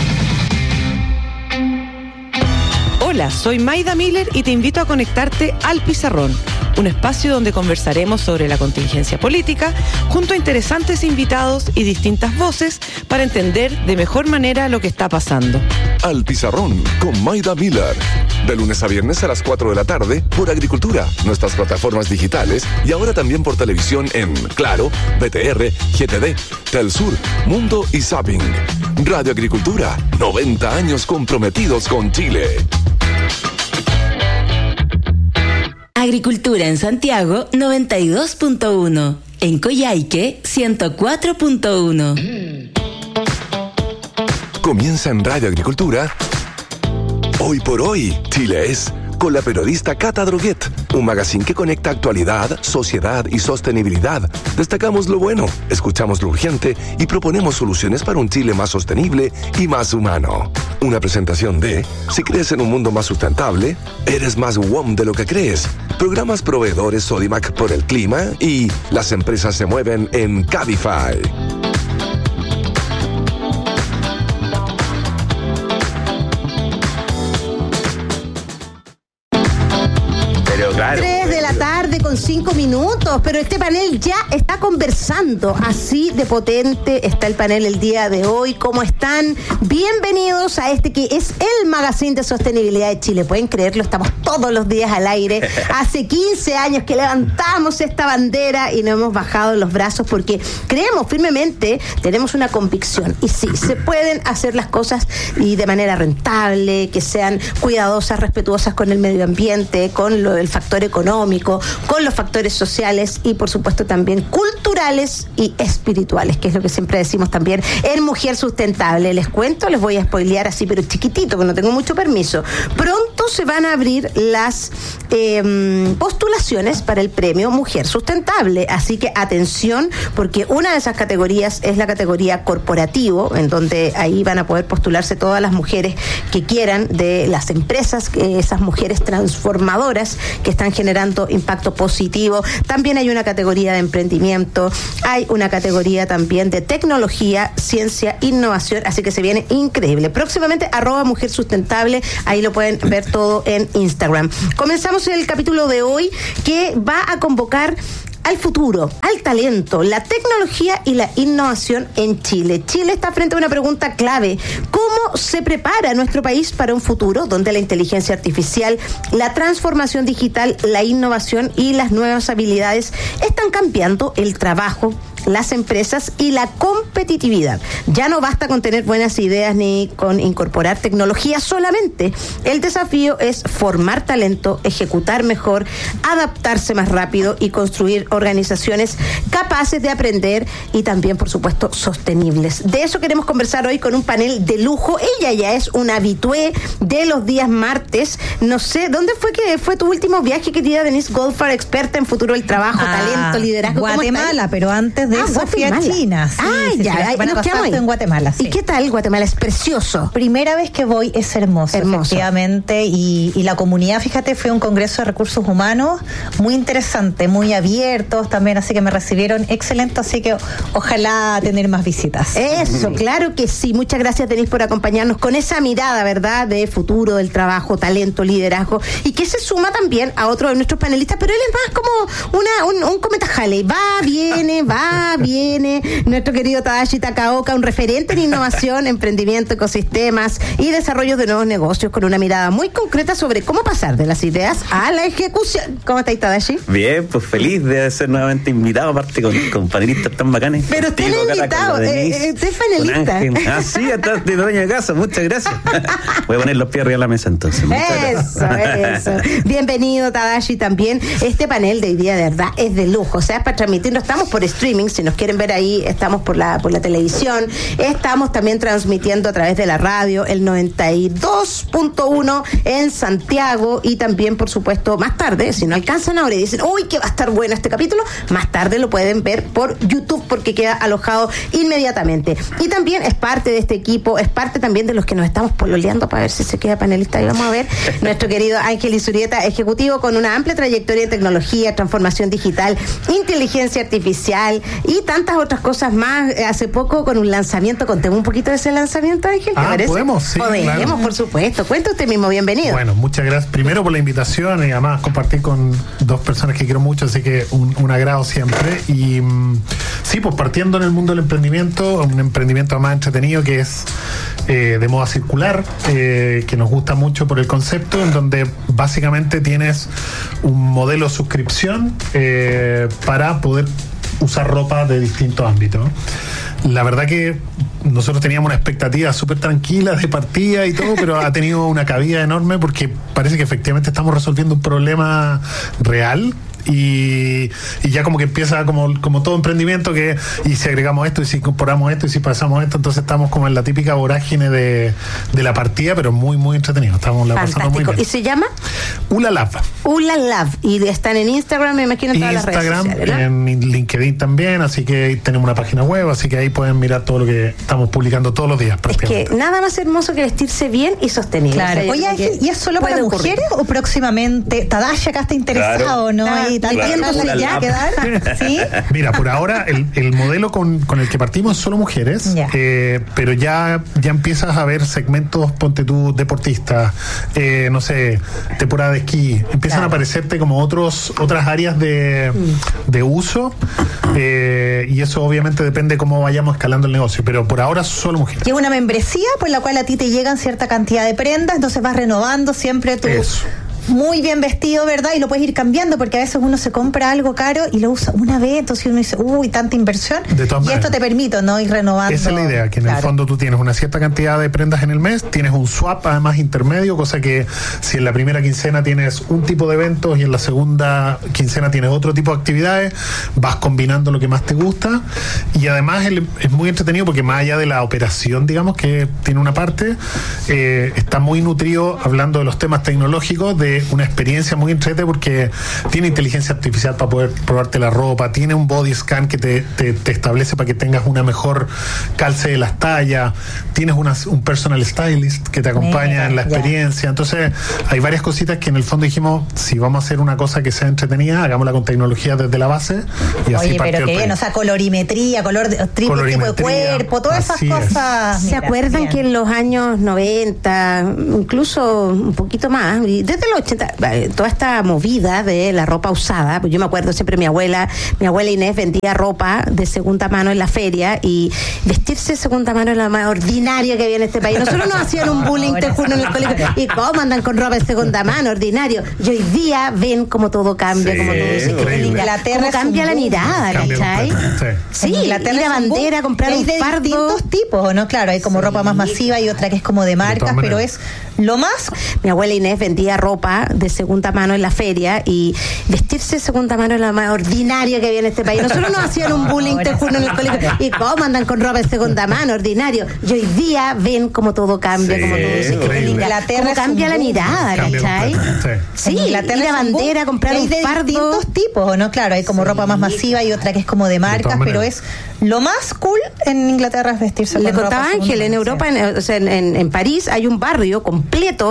S: Hola, soy Maida Miller y te invito a conectarte al Pizarrón, un espacio donde conversaremos sobre la contingencia política junto a interesantes invitados y distintas voces para entender de mejor manera lo que está pasando.
F: Al Pizarrón con Maida Miller, de lunes a viernes a las cuatro de la tarde por Agricultura, nuestras plataformas digitales y ahora también por televisión en Claro, B T R, G T D, Telsur, Mundo y Zapping. Radio Agricultura, noventa años comprometidos con Chile.
L: Agricultura en Santiago noventa y dos punto uno, en Coyhaique ciento cuatro punto uno.
F: Comienza en Radio Agricultura. Hoy por hoy, Chile es con la periodista Cata Droguet, un magazine que conecta actualidad, sociedad y sostenibilidad. Destacamos lo bueno, escuchamos lo urgente y proponemos soluciones para un Chile más sostenible y más humano. Una presentación de Si crees en un mundo más sustentable, eres más W O M de lo que crees. Programas proveedores Sodimac por el clima y las empresas se mueven en Cabify.
T: tres de la tarde con cinco minutos, pero este panel ya está conversando, así de potente está el panel el día de hoy. ¿Cómo están? Bienvenidos a este que es el magazine de sostenibilidad de Chile. Pueden creerlo, estamos todos los días al aire. Hace quince años que levantamos esta bandera y no hemos bajado los brazos porque creemos firmemente, tenemos una convicción y sí, se pueden hacer las cosas y de manera rentable, que sean cuidadosas, respetuosas con el medio ambiente, con lo, el factor económico, con los factores sociales y por supuesto también culturales y espirituales, que es lo que siempre decimos también en Mujer Sustentable. Les cuento, les voy a spoilear así, pero chiquitito, que no tengo mucho permiso. Pronto se van a abrir las eh, postulaciones para el premio Mujer Sustentable, así que atención, porque una de esas categorías es la categoría corporativo, en donde ahí van a poder postularse todas las mujeres que quieran de las empresas, que esas mujeres transformadoras que están generando impacto positivo. También hay una categoría de emprendimiento, hay una categoría también de tecnología, ciencia, innovación, así que se viene increíble. Próximamente, arroba Mujer Sustentable, ahí lo pueden ver todo en Instagram. Comenzamos el capítulo de hoy que va a convocar al futuro, al talento, la tecnología y la innovación en Chile. Chile está frente a una pregunta clave: ¿cómo se prepara nuestro país para un futuro donde la inteligencia artificial, la transformación digital, la innovación y las nuevas habilidades están cambiando el trabajo, las empresas y la competitividad? Ya no basta con tener buenas ideas ni con incorporar tecnología solamente. El desafío es formar talento, ejecutar mejor, adaptarse más rápido y construir organizaciones capaces de aprender y también, por supuesto, sostenibles. De eso queremos conversar hoy con un panel de lujo. Ella ya es una habitué de los días martes. No sé, ¿dónde fue que fue tu último viaje, querida Denise Goldfarb, experta en futuro del trabajo, ah, talento, liderazgo?
U: Guatemala, pero antes de
T: ah,
U: eso fui a China. Sí,
T: ah,
U: sí,
T: ya,
U: sí, la semana pasada estuve en Guatemala. Sí.
T: ¿Y qué tal Guatemala? Es precioso.
U: Primera vez que voy, es hermoso, hermoso. Efectivamente, y, y la comunidad, fíjate, fue un congreso de recursos humanos muy interesante, muy abiertos también, así que me recibieron excelente, así que ojalá tener más visitas.
T: Eso, claro que sí. Muchas gracias, Denise, por acompañarnos con esa mirada, ¿verdad?, de futuro del trabajo, talento, liderazgo, y que se suma también a otro de nuestros panelistas, pero él es más como una, un, un cometa Halley, va, viene, va, viene, nuestro querido Tadashi Takaoka, un referente en innovación, emprendimiento, ecosistemas y desarrollo de nuevos negocios, con una mirada muy concreta sobre cómo pasar de las ideas a la ejecución. ¿Cómo está, Tadashi?
V: Bien, pues feliz de ser nuevamente invitado, aparte con, con panelistas tan bacanes.
T: Pero usted es invitado, eh, usted es panelista.
V: Ah, sí, atrás de dueño de casa, muchas gracias. Voy a poner los pies arriba de la mesa entonces.
T: Eso, eso. Bienvenido, Tadashi, también. Este panel de hoy día, de verdad, es de lujo. O sea, es para transmitirlo. Estamos por streaming, si nos quieren ver ahí, estamos por la, por la televisión. Estamos también transmitiendo a través de la radio, el noventa y dos punto uno en Santiago, y también, por supuesto, más tarde, si no alcanzan ahora y dicen, uy, que va a estar bueno este capítulo, más tarde lo pueden ver por YouTube porque queda alojado inmediatamente. Y también es parte de este equipo, es parte también de los que nos estamos pololeando para ver si se queda panelista. Y vamos a ver, nuestro querido Ángel Izurieta, ejecutivo con una amplia trayectoria en tecnología, transformación digital, inteligencia artificial y tantas otras cosas más. Hace poco con un lanzamiento, contemos un poquito de ese lanzamiento, Ángel, ¿te
W: ah,
T: parece?
W: Podemos, sí,
T: Podemos,
W: claro.
T: por supuesto. Cuenta usted mismo, bienvenido.
W: Bueno, muchas gracias primero por la invitación y además compartir con dos personas que quiero mucho, así que un, un agrado siempre. Y sí, pues partiendo en el mundo del emprendimiento, un emprendimiento más entretenido que es eh, de moda circular, eh, que nos gusta mucho por el concepto, en donde básicamente tienes un modelo de suscripción eh, para poder usar ropa de distintos ámbitos. La verdad que nosotros teníamos una expectativa súper tranquila de partida y todo, pero ha tenido una cabida enorme porque parece que efectivamente estamos resolviendo un problema real y, y ya como que empieza como, como todo emprendimiento que, y si agregamos esto y si incorporamos esto y si pasamos esto, entonces estamos como en la típica vorágine de, de la partida, pero muy muy entretenido, estamos la pasando muy bien.
T: ¿Y se llama?
W: Ulalab.
T: Ulalab, y están en Instagram, me imagino, en todas las redes sociales, ¿no?
W: En LinkedIn también, así que tenemos una página web, así que ahí pueden mirar todo lo que estamos publicando todos los días.
T: Es que nada más hermoso que vestirse bien y sostenible.
U: Claro.
T: O sea,
U: oye, ¿y es solo para
T: ocurrir.
U: mujeres o próximamente Tadashi acá está interesado,
W: Claro.
U: ¿no?
T: Está
U: Ahí está viéndose
W: claro.
U: ya quedar. ¿Sí?
W: Mira, por ahora el, el modelo con, con el que partimos es solo mujeres,
U: Ya.
W: eh, pero ya, ya empiezas a ver segmentos, ponte tú, deportistas, eh, no sé, temporada de esquí, empiezan
U: Claro.
W: a aparecerte como otros otras áreas de, de uso, eh, y eso obviamente depende cómo vayamos escalando el negocio, pero por ahora solo mujeres.
U: Que es una membresía por la cual a ti te llegan cierta cantidad de prendas, entonces vas renovando siempre tu...
W: Eso.
U: Muy bien vestido, ¿verdad? Y lo puedes ir cambiando porque a veces uno se compra algo caro y lo usa una vez, entonces uno dice, uy, tanta inversión.
W: De todas
U: y
W: maneras.
U: esto te permite, ¿no? Ir renovando.
W: Esa es la idea, que en
U: Claro.
W: el fondo tú tienes una cierta cantidad de prendas en el mes, tienes un swap además intermedio, cosa que si en la primera quincena tienes un tipo de eventos y en la segunda quincena tienes otro tipo de actividades, vas combinando lo que más te gusta, y además el- es muy entretenido porque más allá de la operación, digamos, que tiene una parte, eh, está muy nutrido hablando de los temas tecnológicos, de una experiencia muy entrete porque tiene inteligencia artificial para poder probarte la ropa, tiene un body scan que te, te, te establece para que tengas una mejor calce de las tallas, tienes una, un personal stylist que te acompaña
U: Mira,
W: en la
U: ya.
W: experiencia. Entonces hay varias cositas que en el fondo dijimos, si vamos a hacer una cosa que sea entretenida, hagámosla con tecnología desde la base, y así
U: Oye,
W: partió
U: pero
W: el
U: qué bien,
W: proyecto.
U: o sea, colorimetría, color de, triple tipo de
W: Colorimetría,
U: cuerpo, todas esas
W: así es.
U: cosas.
T: ¿Se
U: Mira,
T: acuerdan
U: bien.
T: que en los años noventa, incluso un poquito más, y desde los ochenta, eh, toda esta movida de la ropa usada, pues yo me acuerdo siempre mi abuela, mi abuela Inés vendía ropa de segunda mano en la feria, y vestirse de segunda mano era lo más ordinario que había en este país. Nosotros nos hacían un bullying, te juro, en el colegio. ¿Y cómo andan con ropa de segunda mano? Ordinario. Y hoy día ven cómo todo cambia,
W: Sí,
T: cómo todo se
W: increíble.
U: Inglaterra
T: cómo
U: es un
T: cambia la
U: boom.
T: mirada,
W: Cambia
T: ¿cachai?
W: completamente, sí.
T: Sí,
U: En
T: ir a
U: es un boom.
T: bandera, comprar
U: Y hay
T: un
U: de
T: fardo.
U: distintos tipos, ¿no? Claro, hay como ropa más masiva y otra que es como de marcas, pero
W: maneras.
U: es lo más.
T: Mi abuela Inés vendía ropa de segunda mano en la feria, y vestirse de segunda mano era lo más ordinario que había en este país. Nosotros nos hacían un bullying, te juro, en el colegio. ¿Y cómo andan con ropa de segunda mano? Ordinario. Y hoy día ven cómo todo cambia,
W: Sí,
T: cómo todo se
W: increíble.
U: Inglaterra
T: cómo
U: es
T: cambia
U: un
T: la
U: boom.
T: mirada,
W: Cambia
T: ¿cachai?
W: completamente, sí.
T: Sí,
U: En
T: ir
U: Inglaterra
T: a
U: es un
T: bandera,
U: boom.
T: comprar
U: Y hay
T: un
U: de
T: fardo.
U: distintos tipos, ¿no? Claro, hay como ropa más masiva y otra que es como de marcas,
W: todas
U: pero
W: maneras.
U: es lo más cool en Inglaterra es vestirse
T: Le
U: con ropa
T: contaba
U: segunda
T: Ángel, en
U: mano,
T: Europa,
U: sí.
T: en, o sea, en, en- en París hay un barrio completo